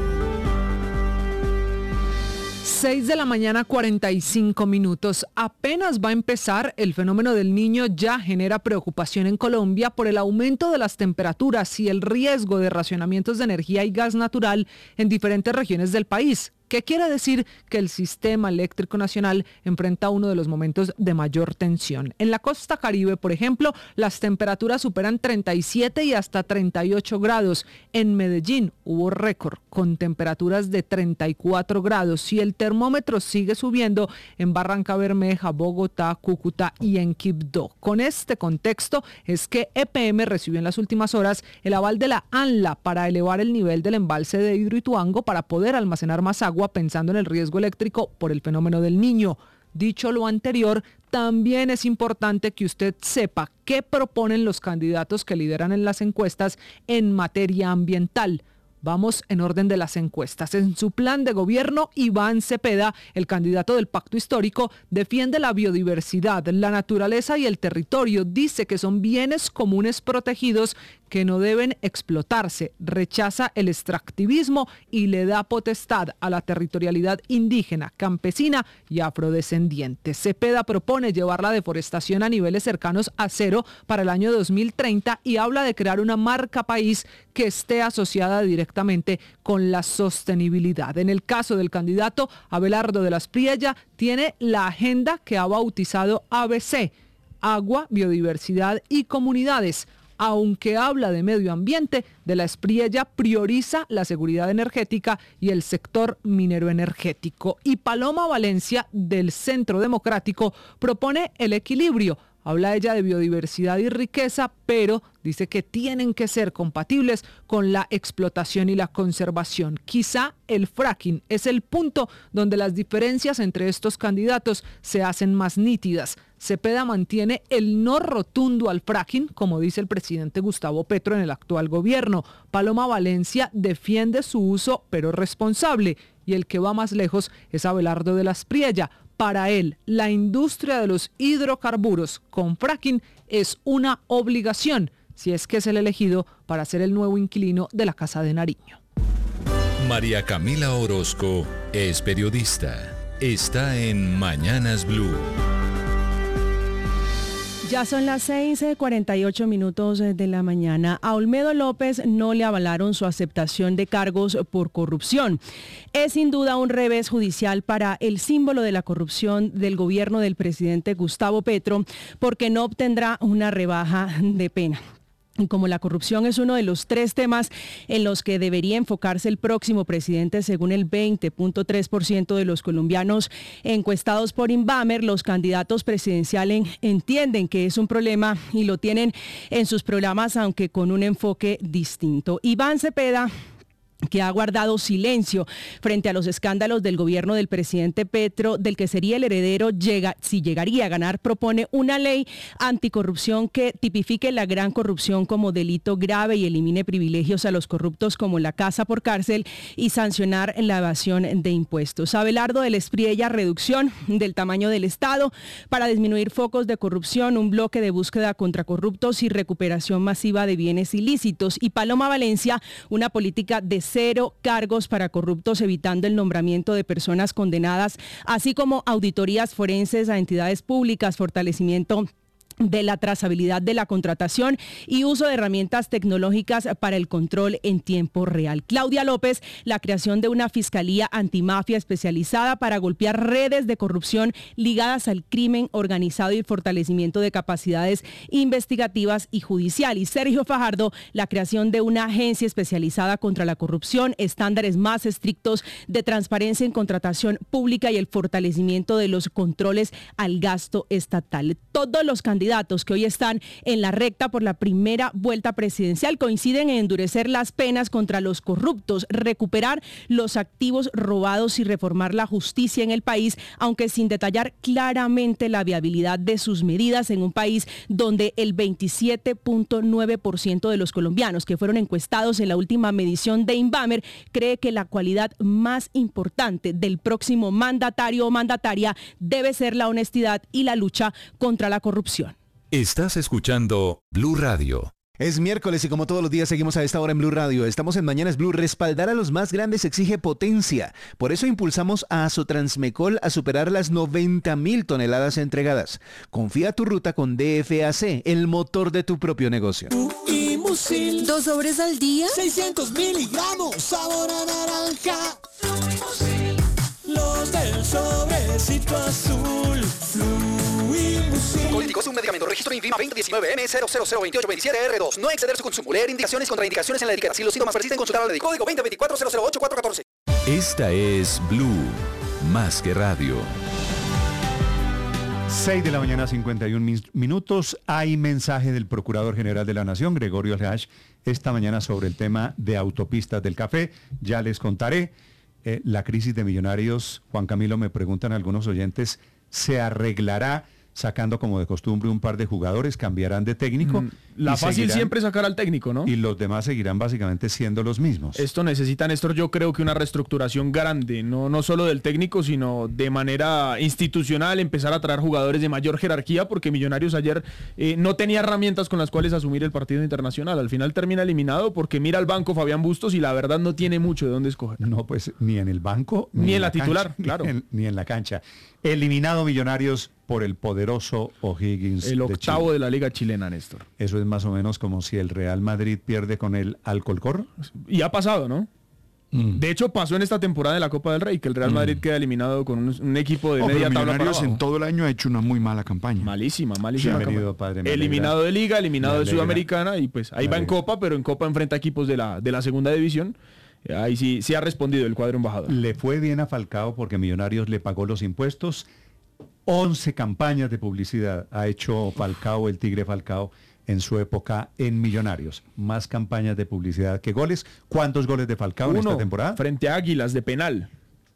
6 de la mañana, 45 minutos. Apenas va a empezar, el fenómeno del Niño ya genera preocupación en Colombia por el aumento de las temperaturas y el riesgo de racionamientos de energía y gas natural en diferentes regiones del país. ¿Qué quiere decir? Que el sistema eléctrico nacional enfrenta uno de los momentos de mayor tensión. En la costa Caribe, por ejemplo, las temperaturas superan 37 y hasta 38 grados. En Medellín hubo récord con temperaturas de 34 grados y el termómetro sigue subiendo en Barranca Bermeja, Bogotá, Cúcuta y en Quibdó. Con este contexto es que EPM recibió en las últimas horas el aval de la ANLA para elevar el nivel del embalse de Hidroituango para poder almacenar más agua, pensando en el riesgo eléctrico por el fenómeno del Niño. Dicho lo anterior, también es importante que usted sepa qué proponen los candidatos que lideran en las encuestas en materia ambiental. Vamos en orden de las encuestas. En su plan de gobierno, Iván Cepeda, el candidato del Pacto Histórico, defiende la biodiversidad, la naturaleza y el territorio. Dice que son bienes comunes protegidos que no deben explotarse. Rechaza el extractivismo y le da potestad a la territorialidad indígena, campesina y afrodescendiente. Cepeda propone llevar la deforestación a niveles cercanos a cero para el año 2030 y habla de crear una marca país que esté asociada directamente con la sostenibilidad. En el caso del candidato Abelardo de las Priella, tiene la agenda que ha bautizado ABC, Agua, Biodiversidad y Comunidades. Aunque habla de medio ambiente, de la Espriella prioriza la seguridad energética y el sector minero energético. Y Paloma Valencia, del Centro Democrático, propone el equilibrio. Habla ella de biodiversidad y riqueza, pero dice que tienen que ser compatibles con la explotación y la conservación. Quizá el fracking es el punto donde las diferencias entre estos candidatos se hacen más nítidas. Cepeda mantiene el no rotundo al fracking, como dice el presidente Gustavo Petro en el actual gobierno. Paloma Valencia defiende su uso, pero responsable. Y el que va más lejos es Abelardo de las Priella. Para él, la industria de los hidrocarburos con fracking es una obligación, si es que es el elegido para ser el nuevo inquilino de la Casa de Nariño. María Camila Orozco es periodista. Está en Mañanas Blue. Ya son las 6:48 de la mañana. A Olmedo López no le avalaron su aceptación de cargos por corrupción. Es sin duda un revés judicial para el símbolo de la corrupción del gobierno del presidente Gustavo Petro, porque no obtendrá una rebaja de pena. Y como la corrupción es uno de los 3 temas en los que debería enfocarse el próximo presidente, según el 20.3% de los colombianos encuestados por Inbamer, los candidatos presidenciales entienden que es un problema y lo tienen en sus programas, aunque con un enfoque distinto. Iván Cepeda, que ha guardado silencio frente a los escándalos del gobierno del presidente Petro, del que sería el heredero si llegaría a ganar, propone una ley anticorrupción que tipifique la gran corrupción como delito grave y elimine privilegios a los corruptos como la casa por cárcel y sancionar la evasión de impuestos. Abelardo de las Priella, reducción del tamaño del Estado para disminuir focos de corrupción, un bloque de búsqueda contra corruptos y recuperación masiva de bienes ilícitos. Y Paloma Valencia, una política de 0 cargos para corruptos, evitando el nombramiento de personas condenadas, así como auditorías forenses a entidades públicas, fortalecimiento de la trazabilidad de la contratación y uso de herramientas tecnológicas para el control en tiempo real. Claudia López, la creación de una fiscalía antimafia especializada para golpear redes de corrupción ligadas al crimen organizado y fortalecimiento de capacidades investigativas y judicial. Y Sergio Fajardo, la creación de una agencia especializada contra la corrupción, estándares más estrictos de transparencia en contratación pública y el fortalecimiento de los controles al gasto estatal. Todos los candidatos que hoy están en la recta por la primera vuelta presidencial coinciden en endurecer las penas contra los corruptos, recuperar los activos robados y reformar la justicia en el país, aunque sin detallar claramente la viabilidad de sus medidas en un país donde el 27.9% de los colombianos que fueron encuestados en la última medición de Inbamer cree que la cualidad más importante del próximo mandatario o mandataria debe ser la honestidad y la lucha contra la corrupción. Estás escuchando Blue Radio. Es miércoles y como todos los días seguimos a esta hora en Blue Radio. Estamos en Mañanas Blue. Respaldar a los más grandes exige potencia. Por eso impulsamos a Azotransmecol a superar las 90.000 toneladas entregadas. Confía tu ruta con DFAC, el motor de tu propio negocio. Fluimusil. 2 sobres al día. 600 miligramos. Sabor a naranja. Fluimusil. Los del sobrecito azul. Fluimusil. Político es un medicamento. Registro INVIMA 2019-M002827R2. No exceder su consumo. Leer indicaciones y contraindicaciones en la etiqueta. Si los síntomas persisten, consultar al médico. Código 2024-008414. Esta es Blue, más que radio. 6 de la mañana, 51 minutos. Hay mensaje del Procurador General de la Nación, Gregorio Alhash, esta mañana sobre el tema de autopistas del café. Ya les contaré. La crisis de Millonarios, Juan Camilo, me preguntan algunos oyentes se arreglará sacando como de costumbre un par de jugadores, cambiarán de técnico. La fácil siempre es sacar al técnico, ¿no? Y los demás seguirán básicamente siendo los mismos. Esto necesita, Néstor, yo creo que una reestructuración grande, no solo del técnico, sino de manera institucional, empezar a traer jugadores de mayor jerarquía, porque Millonarios ayer no tenía herramientas con las cuales asumir el partido internacional. Al final termina eliminado porque mira al banco Fabián Bustos y la verdad no tiene mucho de dónde escoger. No, pues ni en el banco, ni en la titular, cancha, claro. Ni en la cancha. Eliminado Millonarios por el poderoso O'Higgins. El octavo de la Liga Chilena, Néstor. Eso es más o menos como si el Real Madrid pierde con el Alcorcón. Y ha pasado, ¿no? De hecho, pasó en esta temporada de la Copa del Rey, que el Real Madrid queda eliminado con un equipo de media tabla para abajo. En todo el año ha hecho una muy mala campaña. Malísima. Bienvenido, padre. Eliminado de Liga, eliminado de Sudamericana, y pues ahí va en Copa, pero en Copa enfrenta equipos de la segunda división. Ahí sí ha respondido el cuadro embajador. Le fue bien a Falcao porque Millonarios le pagó los impuestos. 11 campañas de publicidad ha hecho Falcao, el Tigre Falcao, en su época en Millonarios. Más campañas de publicidad que goles. ¿Cuántos goles de Falcao en esta temporada? Frente a Águilas de penal.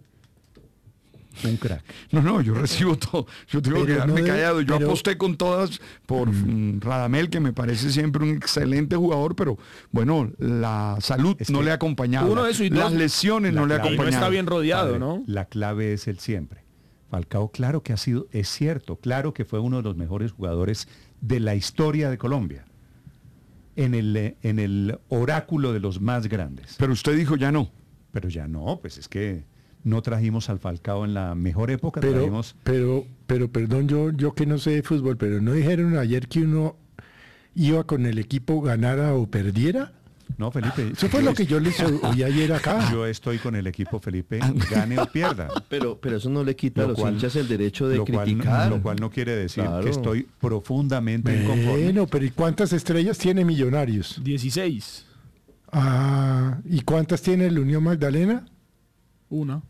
Un crack. No, yo recibo todo. Yo tengo que quedarme callado. Yo aposté con todas por Radamel, que me parece siempre un excelente jugador, pero bueno, la salud no le ha acompañado. Uno de eso y las lesiones no le ha acompañado. Y no está bien rodeado, padre, ¿no? La clave es el siempre. Falcao, claro que es cierto, claro que fue uno de los mejores jugadores de la historia de Colombia. En el oráculo de los más grandes. Pero usted dijo ya no. Pero ya no, pues es que no trajimos al Falcao en la mejor época. Pero perdón, yo que no sé de fútbol, pero ¿no dijeron ayer que uno iba con el equipo ganara o perdiera? No, Felipe. Eso fue lo que yo les oí ayer acá. Yo estoy con el equipo, Felipe, gane o pierda. Pero eso no le quita a los hinchas el derecho de criticar. Lo cual no quiere decir que estoy profundamente inconforme. Bueno, pero ¿y cuántas estrellas tiene Millonarios? 16. ¿Y cuántas tiene el Unión Magdalena? Una.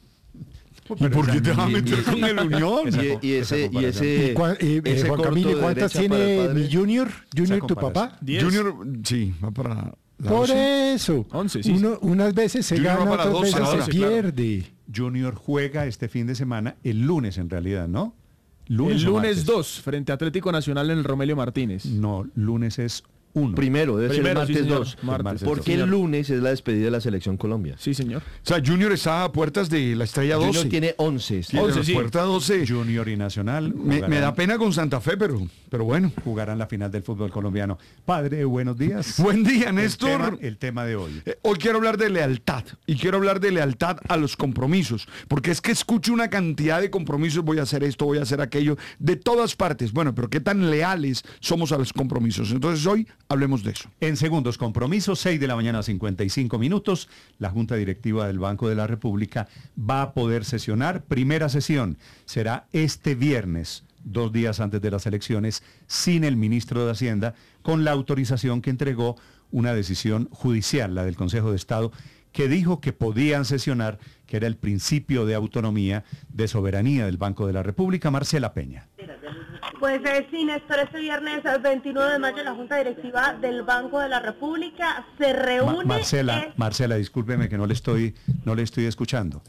¿Y por qué te vas a meter con el Unión? Y ese Juan Camilo, ¿cuántas tiene mi Junior? ¿Junior tu papá? 10. Junior, sí, va para... Por eso. 11, sí. Unas veces se Junior gana, otras 12 veces ahora. se pierde. Junior juega este fin de semana, el lunes en realidad, ¿no? El lunes 2, frente a Atlético Nacional en el Romelio Martínez. No, lunes es 1. Primero, debe ser el martes 2. Martes, porque el lunes es la despedida de la Selección Colombia. Sí, señor. O sea, Junior está a puertas de la estrella 12. Junior tiene 11. Sí, 11, sí. Puerta 12. Junior y Nacional. Me da pena con Santa Fe, pero bueno. Jugarán la final del fútbol colombiano. Padre, buenos días. Buen día, Néstor. El tema de hoy. Hoy quiero hablar de lealtad. Y quiero hablar de lealtad a los compromisos. Porque es que escucho una cantidad de compromisos. Voy a hacer esto, voy a hacer aquello. De todas partes. Bueno, pero qué tan leales somos a los compromisos. Entonces hoy hablemos de eso. En segundos compromisos, 6 de la mañana, 55 minutos, la Junta Directiva del Banco de la República va a poder sesionar. Primera sesión será este viernes, 2 días antes de las elecciones, sin el ministro de Hacienda, con la autorización que entregó una decisión judicial, la del Consejo de Estado, que dijo que podían sesionar, que era el principio de autonomía, de soberanía del Banco de la República. Marcela Peña. Pues sí, Néstor, este viernes 29 de mayo la Junta Directiva del Banco de la República se reúne... Marcela, discúlpeme que no le estoy escuchando.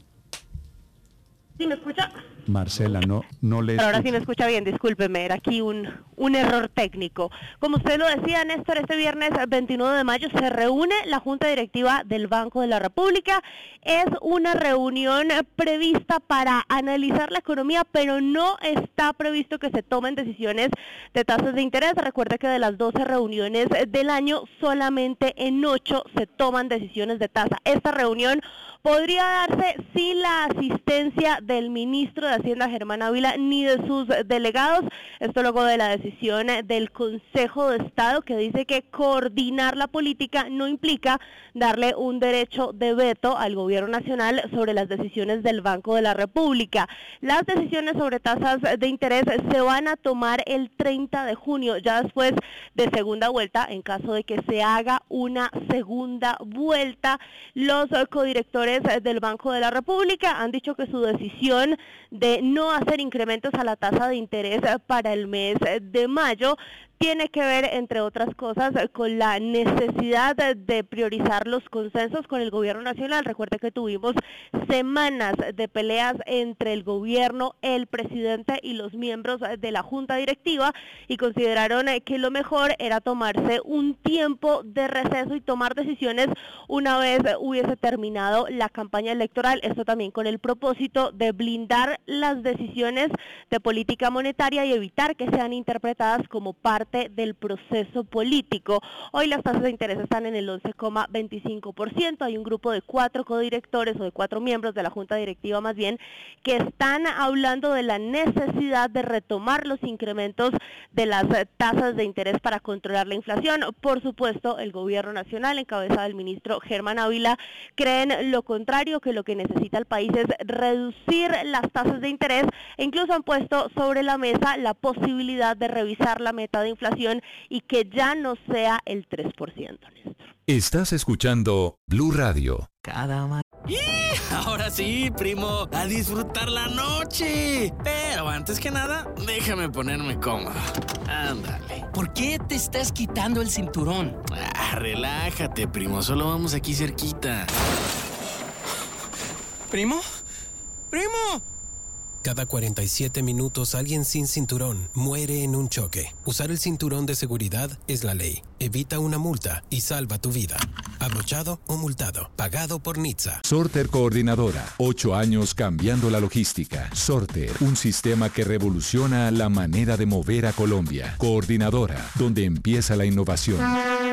¿Sí me escucha? Marcela, no le Pero ahora sí me escucha bien, discúlpeme, era aquí un error técnico. Como usted lo decía, Néstor, este viernes 29 de mayo se reúne la Junta Directiva del Banco de la República. Es una reunión prevista para analizar la economía, pero no está previsto que se tomen decisiones de tasas de interés. Recuerde que de las 12 reuniones del año, solamente en 8 se toman decisiones de tasa. Esta reunión podría darse sin la asistencia del ministro de Hacienda, Germán Ávila, ni de sus delegados. Esto luego de la decisión del Consejo de Estado, que dice que coordinar la política no implica darle un derecho de veto al gobierno nacional sobre las decisiones del Banco de la República. Las decisiones sobre tasas de interés se van a tomar el 30 de junio, ya después de segunda vuelta, en caso de que se haga una segunda vuelta. Los codirectores del Banco de la República han dicho que su decisión de no hacer incrementos a la tasa de interés para el mes de mayo tiene que ver, entre otras cosas, con la necesidad de priorizar los consensos con el gobierno nacional. Recuerde que tuvimos semanas de peleas entre el gobierno, el presidente y los miembros de la junta directiva, y consideraron que lo mejor era tomarse un tiempo de receso y tomar decisiones una vez hubiese terminado la campaña electoral. Esto también con el propósito de blindar las decisiones de política monetaria y evitar que sean interpretadas como parte del proceso político. Hoy las tasas de interés están en el 11,25%. Hay un grupo de 4 codirectores o de 4 miembros de la junta directiva más bien que están hablando de la necesidad de retomar los incrementos de las tasas de interés para controlar la inflación. Por supuesto, el gobierno nacional, en cabeza del ministro Germán Ávila, creen lo contrario, que lo que necesita el país es reducir las tasas de interés, e incluso han puesto sobre la mesa la posibilidad de revisar la meta de inflación y que ya no sea el 3%. Néstor. Estás escuchando Blue Radio. Ahora sí, primo, a disfrutar la noche. Pero antes que nada, déjame ponerme cómodo. Ándale. ¿Por qué te estás quitando el cinturón? Relájate, primo, solo vamos aquí cerquita. ¿Primo? ¡Primo! Cada 47 minutos alguien sin cinturón muere en un choque. Usar el cinturón de seguridad es la ley. Evita una multa y salva tu vida. Abrochado o multado. Pagado por NHTSA. Sorter Coordinadora. 8 años cambiando la logística. Sorter, un sistema que revoluciona la manera de mover a Colombia. Coordinadora, donde empieza la innovación.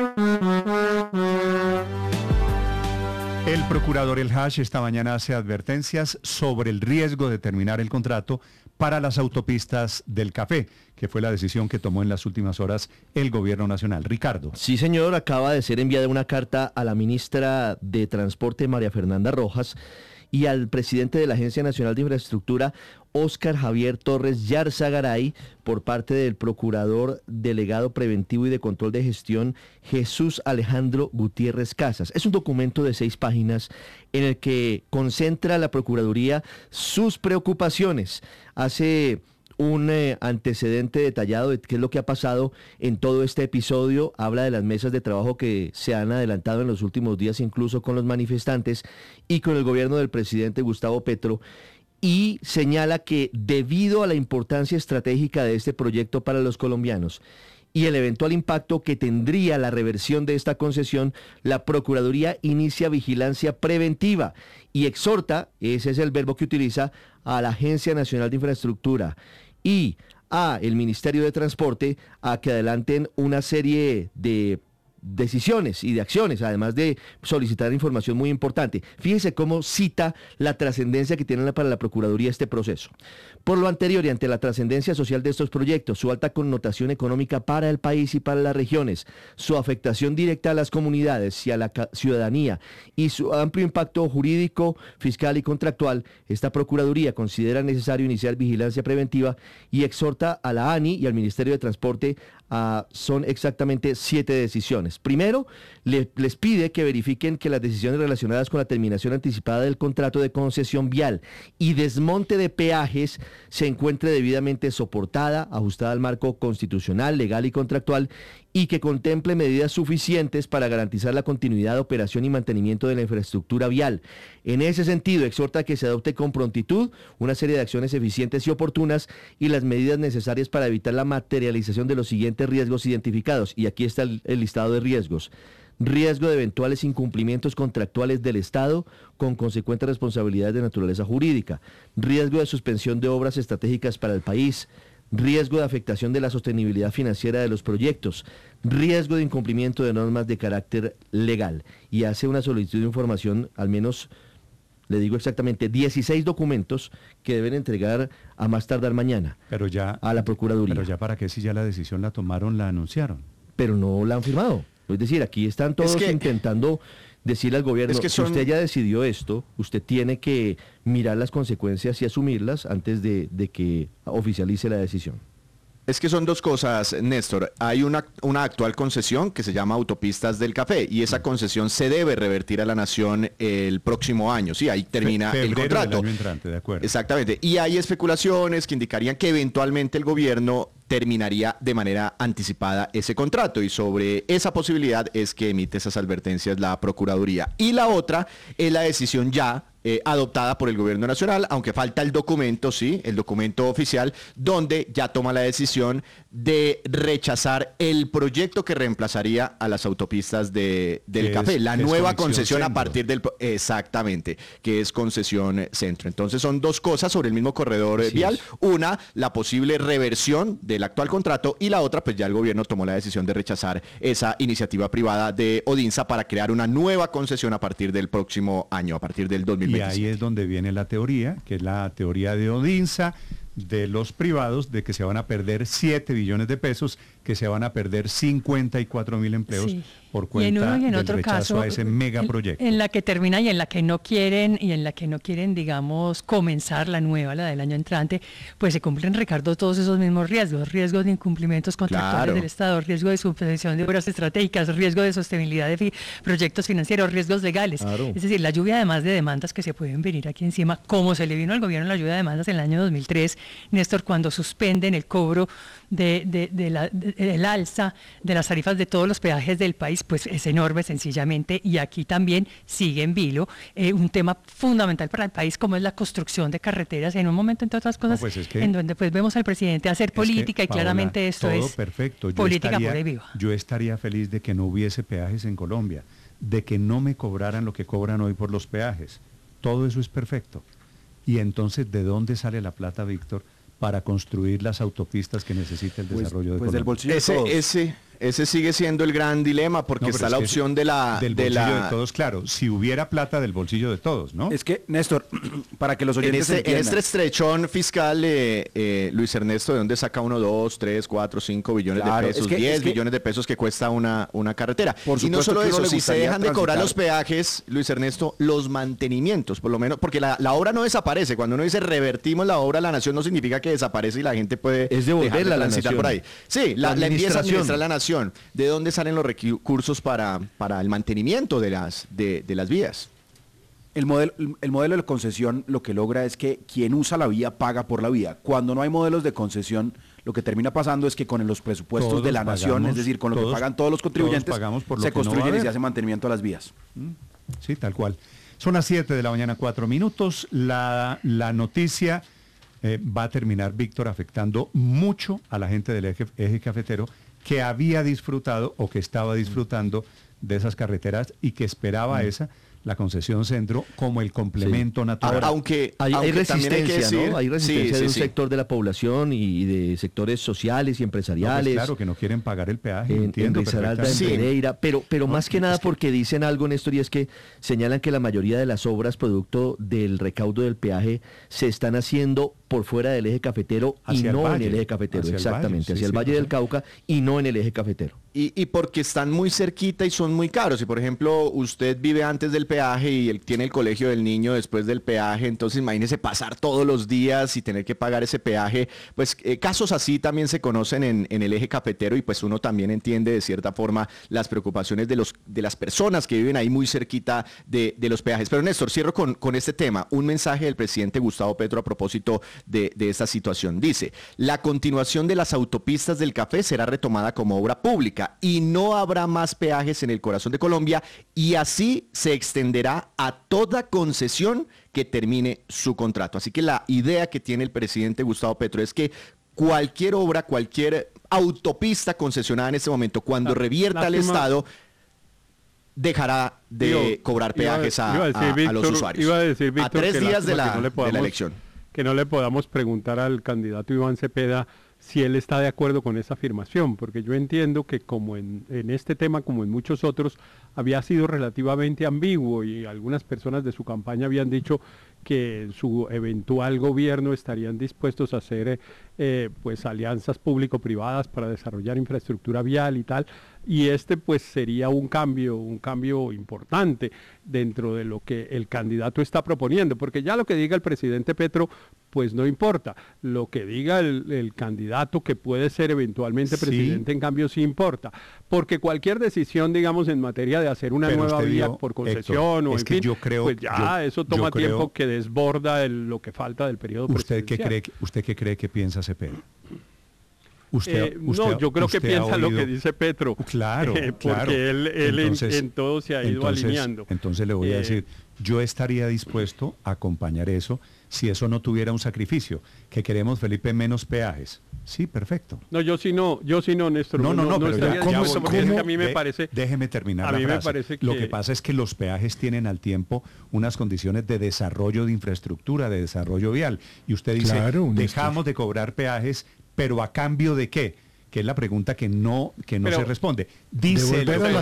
El procurador El Hash esta mañana hace advertencias sobre el riesgo de terminar el contrato para las autopistas del café, que fue la decisión que tomó en las últimas horas el gobierno nacional. Ricardo. Sí, señor, acaba de ser enviada una carta a la ministra de Transporte, María Fernanda Rojas, y al presidente de la Agencia Nacional de Infraestructura, Óscar Javier Torres Yarzagaray, por parte del procurador delegado preventivo y de control de gestión, Jesús Alejandro Gutiérrez Casas. Es un documento de 6 páginas en el que concentra la Procuraduría sus preocupaciones. Hace un antecedente detallado de qué es lo que ha pasado en todo este episodio. Habla de las mesas de trabajo que se han adelantado en los últimos días, incluso con los manifestantes y con el gobierno del presidente Gustavo Petro, y señala que debido a la importancia estratégica de este proyecto para los colombianos y el eventual impacto que tendría la reversión de esta concesión, la Procuraduría inicia vigilancia preventiva y exhorta, ese es el verbo que utiliza, a la Agencia Nacional de Infraestructura y a el Ministerio de Transporte a que adelanten una serie de decisiones y de acciones, además de solicitar información muy importante. Fíjese cómo cita la trascendencia que tiene para la Procuraduría este proceso. Por lo anterior y ante la trascendencia social de estos proyectos, su alta connotación económica para el país y para las regiones, su afectación directa a las comunidades y a la ciudadanía y su amplio impacto jurídico, fiscal y contractual, esta Procuraduría considera necesario iniciar vigilancia preventiva y exhorta a la ANI y al Ministerio de Transporte son exactamente 7 decisiones. Primero, les pide que verifiquen que las decisiones relacionadas con la terminación anticipada del contrato de concesión vial y desmonte de peajes se encuentre debidamente soportada, ajustada al marco constitucional, legal y contractual, y que contemple medidas suficientes para garantizar la continuidad, operación y mantenimiento de la infraestructura vial. En ese sentido, exhorta que se adopte con prontitud una serie de acciones eficientes y oportunas y las medidas necesarias para evitar la materialización de los siguientes riesgos identificados. Y aquí está el listado de riesgos. Riesgo de eventuales incumplimientos contractuales del Estado con consecuentes responsabilidades de naturaleza jurídica. Riesgo de suspensión de obras estratégicas para el país. Riesgo de afectación de la sostenibilidad financiera de los proyectos, riesgo de incumplimiento de normas de carácter legal. Y hace una solicitud de información, al menos, le digo exactamente, 16 documentos que deben entregar a más tardar mañana a la Procuraduría. Pero ya para qué, si ya la decisión la tomaron, la anunciaron. Pero no la han firmado. Es decir, aquí están todos intentando decirle al gobierno, si usted ya decidió esto, usted tiene que mirar las consecuencias y asumirlas antes de que oficialice la decisión. Es que son dos cosas, Néstor. Hay una actual concesión que se llama Autopistas del Café y esa concesión se debe revertir a la nación el próximo año. Sí, ahí termina el contrato. Del año entrante, de acuerdo. Exactamente. Y hay especulaciones que indicarían que eventualmente el gobierno terminaría de manera anticipada ese contrato, y sobre esa posibilidad es que emite esas advertencias la Procuraduría. Y la otra es la decisión ya adoptada por el gobierno nacional, aunque falta el documento, sí, el documento oficial, donde ya toma la decisión de rechazar el proyecto que reemplazaría a las autopistas del Café, la nueva concesión a partir del... Exactamente, que es concesión centro. Entonces son dos cosas sobre el mismo corredor vial. Una, la posible reversión del actual contrato, y la otra, pues ya el gobierno tomó la decisión de rechazar esa iniciativa privada de Odinsa para crear una nueva concesión a partir del próximo año, a partir del 2020. Y ahí es donde viene la teoría, que es la teoría de Odinsa, de los privados, de que se van a perder 7 billones de pesos, que se van a perder 54.000 empleos por cuenta del rechazo a ese megaproyecto. En la que termina y en la que no quieren, digamos, comenzar la nueva, la del año entrante, pues se cumplen, Ricardo, todos esos mismos riesgos de incumplimientos contractuales del Estado, riesgo de suspensión de obras estratégicas, riesgo de sostenibilidad de proyectos financieros, riesgos legales. Es decir, la lluvia además de demandas que se pueden venir aquí encima, como se le vino al gobierno la lluvia de demandas en el año 2003, Néstor, cuando suspenden el cobro el alza de las tarifas de todos los peajes del país, pues es enorme sencillamente, y aquí también sigue en vilo un tema fundamental para el país, como es la construcción de carreteras, en un momento, entre otras cosas, en donde pues vemos al presidente hacer política, y claramente esto es perfecto. Política pura y viva. Yo estaría feliz de que no hubiese peajes en Colombia, de que no me cobraran lo que cobran hoy por los peajes. Todo eso es perfecto. Y entonces, ¿de dónde sale la plata, Víctor, para construir las autopistas que necesita el desarrollo de Colombia? Del bolsillo de todos. Ese sigue siendo el gran dilema, porque está la opción del bolsillo de todos, claro. Si hubiera plata del bolsillo de todos, ¿no? Es que, Néstor, para que los oyentes en este estrechón fiscal, Luis Ernesto, ¿de dónde saca 1, 2, 3, 4, 5 billones de pesos, 10 billones de pesos que cuesta una carretera? Y no solo eso, si se dejan de cobrar los peajes, Luis Ernesto, los mantenimientos, por lo menos, porque la obra no desaparece. Cuando uno dice revertimos la obra a la nación, no significa que desaparece y la gente puede dejar de transitar por ahí. Sí, la empieza a administrar la nación. ¿De dónde salen los recursos para el mantenimiento de las vías? El modelo de concesión lo que logra es que quien usa la vía paga por la vía. Cuando no hay modelos de concesión, lo que termina pasando es que con los presupuestos todos de la nación, es decir, con lo que pagan todos los contribuyentes, se construyen y se hace mantenimiento a las vías. Sí, tal cual. Son las 7 de la mañana, 4 minutos. La noticia va a terminar, Víctor, afectando mucho a la gente del eje cafetero, que había disfrutado o que estaba disfrutando de esas carreteras y que esperaba la concesión centro como el complemento natural. Aunque hay resistencia, ¿no? Hay resistencia de un sector de la población y de sectores sociales y empresariales. No, pues claro, que no quieren pagar el peaje, entiendo perfectamente. En Pereira, pero más que nada porque dicen algo, Néstor, y es que señalan que la mayoría de las obras producto del recaudo del peaje se están haciendo por fuera del eje cafetero y no en el eje cafetero, exactamente, hacia el Valle del Cauca y no en el eje cafetero. Y porque están muy cerquita y son muy caros. Si, por ejemplo, usted vive antes del peaje y él tiene el colegio del niño después del peaje, entonces imagínese pasar todos los días y tener que pagar ese peaje. Pues casos así también se conocen en el eje cafetero, y pues uno también entiende de cierta forma las preocupaciones de las personas que viven ahí muy cerquita de los peajes. Pero Néstor, cierro con este tema. Un mensaje del presidente Gustavo Petro a propósito de esta situación. Dice: la continuación de las autopistas del Café será retomada como obra pública y no habrá más peajes en el corazón de Colombia, y así se extenderá a toda concesión que termine su contrato. Así que la idea que tiene el presidente Gustavo Petro es que cualquier obra, cualquier autopista concesionada en este momento, cuando revierta al Estado, dejará de cobrar peajes a los usuarios. Iba a decir, Víctor, a 3 días de la elección. Que no le podamos preguntar al candidato Iván Cepeda si él está de acuerdo con esa afirmación, porque yo entiendo que como en este tema, como en muchos otros, había sido relativamente ambiguo, y algunas personas de su campaña habían dicho que en su eventual gobierno estarían dispuestos a hacer pues alianzas público-privadas para desarrollar infraestructura vial y tal, y pues sería un cambio importante dentro de lo que el candidato está proponiendo, porque ya lo que diga el presidente Petro pues no importa, lo que diga el candidato que puede ser eventualmente presidente, en cambio sí importa, porque cualquier decisión, digamos, en materia de hacer una nueva vía por concesión, Héctor, o en fin, yo creo, pues ya eso toma tiempo que desborda lo que falta del periodo presidencial. ¿Usted qué cree que piensa Cepeda? No, yo creo que piensa lo que dice Petro. Claro, porque él entonces, en todo se ha ido alineando. Entonces le voy a decir, yo estaría dispuesto a acompañar eso si eso no tuviera un sacrificio. Que queremos, Felipe, menos peajes. Sí, perfecto. No, yo sí no, Néstor. No, pero ya, porque es que a mí me parece... Déjeme terminar la frase. Me parece que... Lo que pasa es que los peajes tienen al tiempo unas condiciones de desarrollo de infraestructura, de desarrollo vial. Y usted dice, dejamos de cobrar peajes, pero ¿a cambio de qué? Que es la pregunta que no se responde. Dice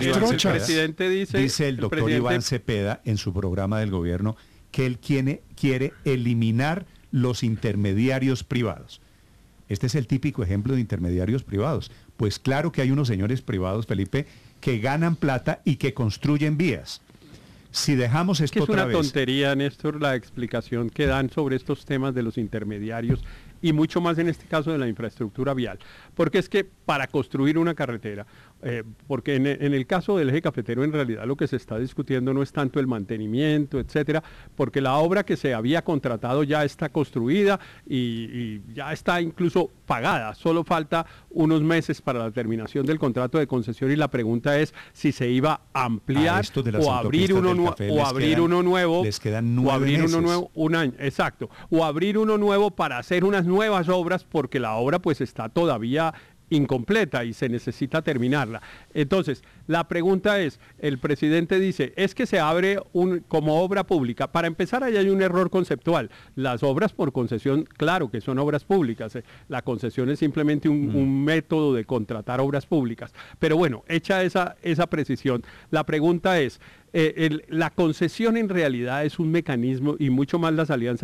el doctor Iván Cepeda en su programa del gobierno que él quiere eliminar los intermediarios privados. Este es el típico ejemplo de intermediarios privados. Pues claro que hay unos señores privados, Felipe, que ganan plata y que construyen vías. Si dejamos esto otra vez... Es una tontería, Néstor, la explicación que dan sobre estos temas de los intermediarios y mucho más en este caso de la infraestructura vial. Porque es que para construir una carretera, porque en el caso del eje cafetero en realidad lo que se está discutiendo no es tanto el mantenimiento, etcétera, porque la obra que se había contratado ya está construida y ya está incluso pagada. Solo falta unos meses para la terminación del contrato de concesión y la pregunta es si se iba a ampliar o abrir uno nuevo. Les quedan 9 meses. Un año, exacto. O abrir uno nuevo para hacer unas nuevas obras porque la obra pues está todavía incompleta y se necesita terminarla. Entonces, la pregunta es, el presidente dice, es que se abre como obra pública. Para empezar, ahí hay un error conceptual. Las obras por concesión, claro que son obras públicas. La concesión es simplemente un método de contratar obras públicas. Pero bueno, hecha esa precisión, la pregunta es, la concesión en realidad es un mecanismo y mucho más las alianzas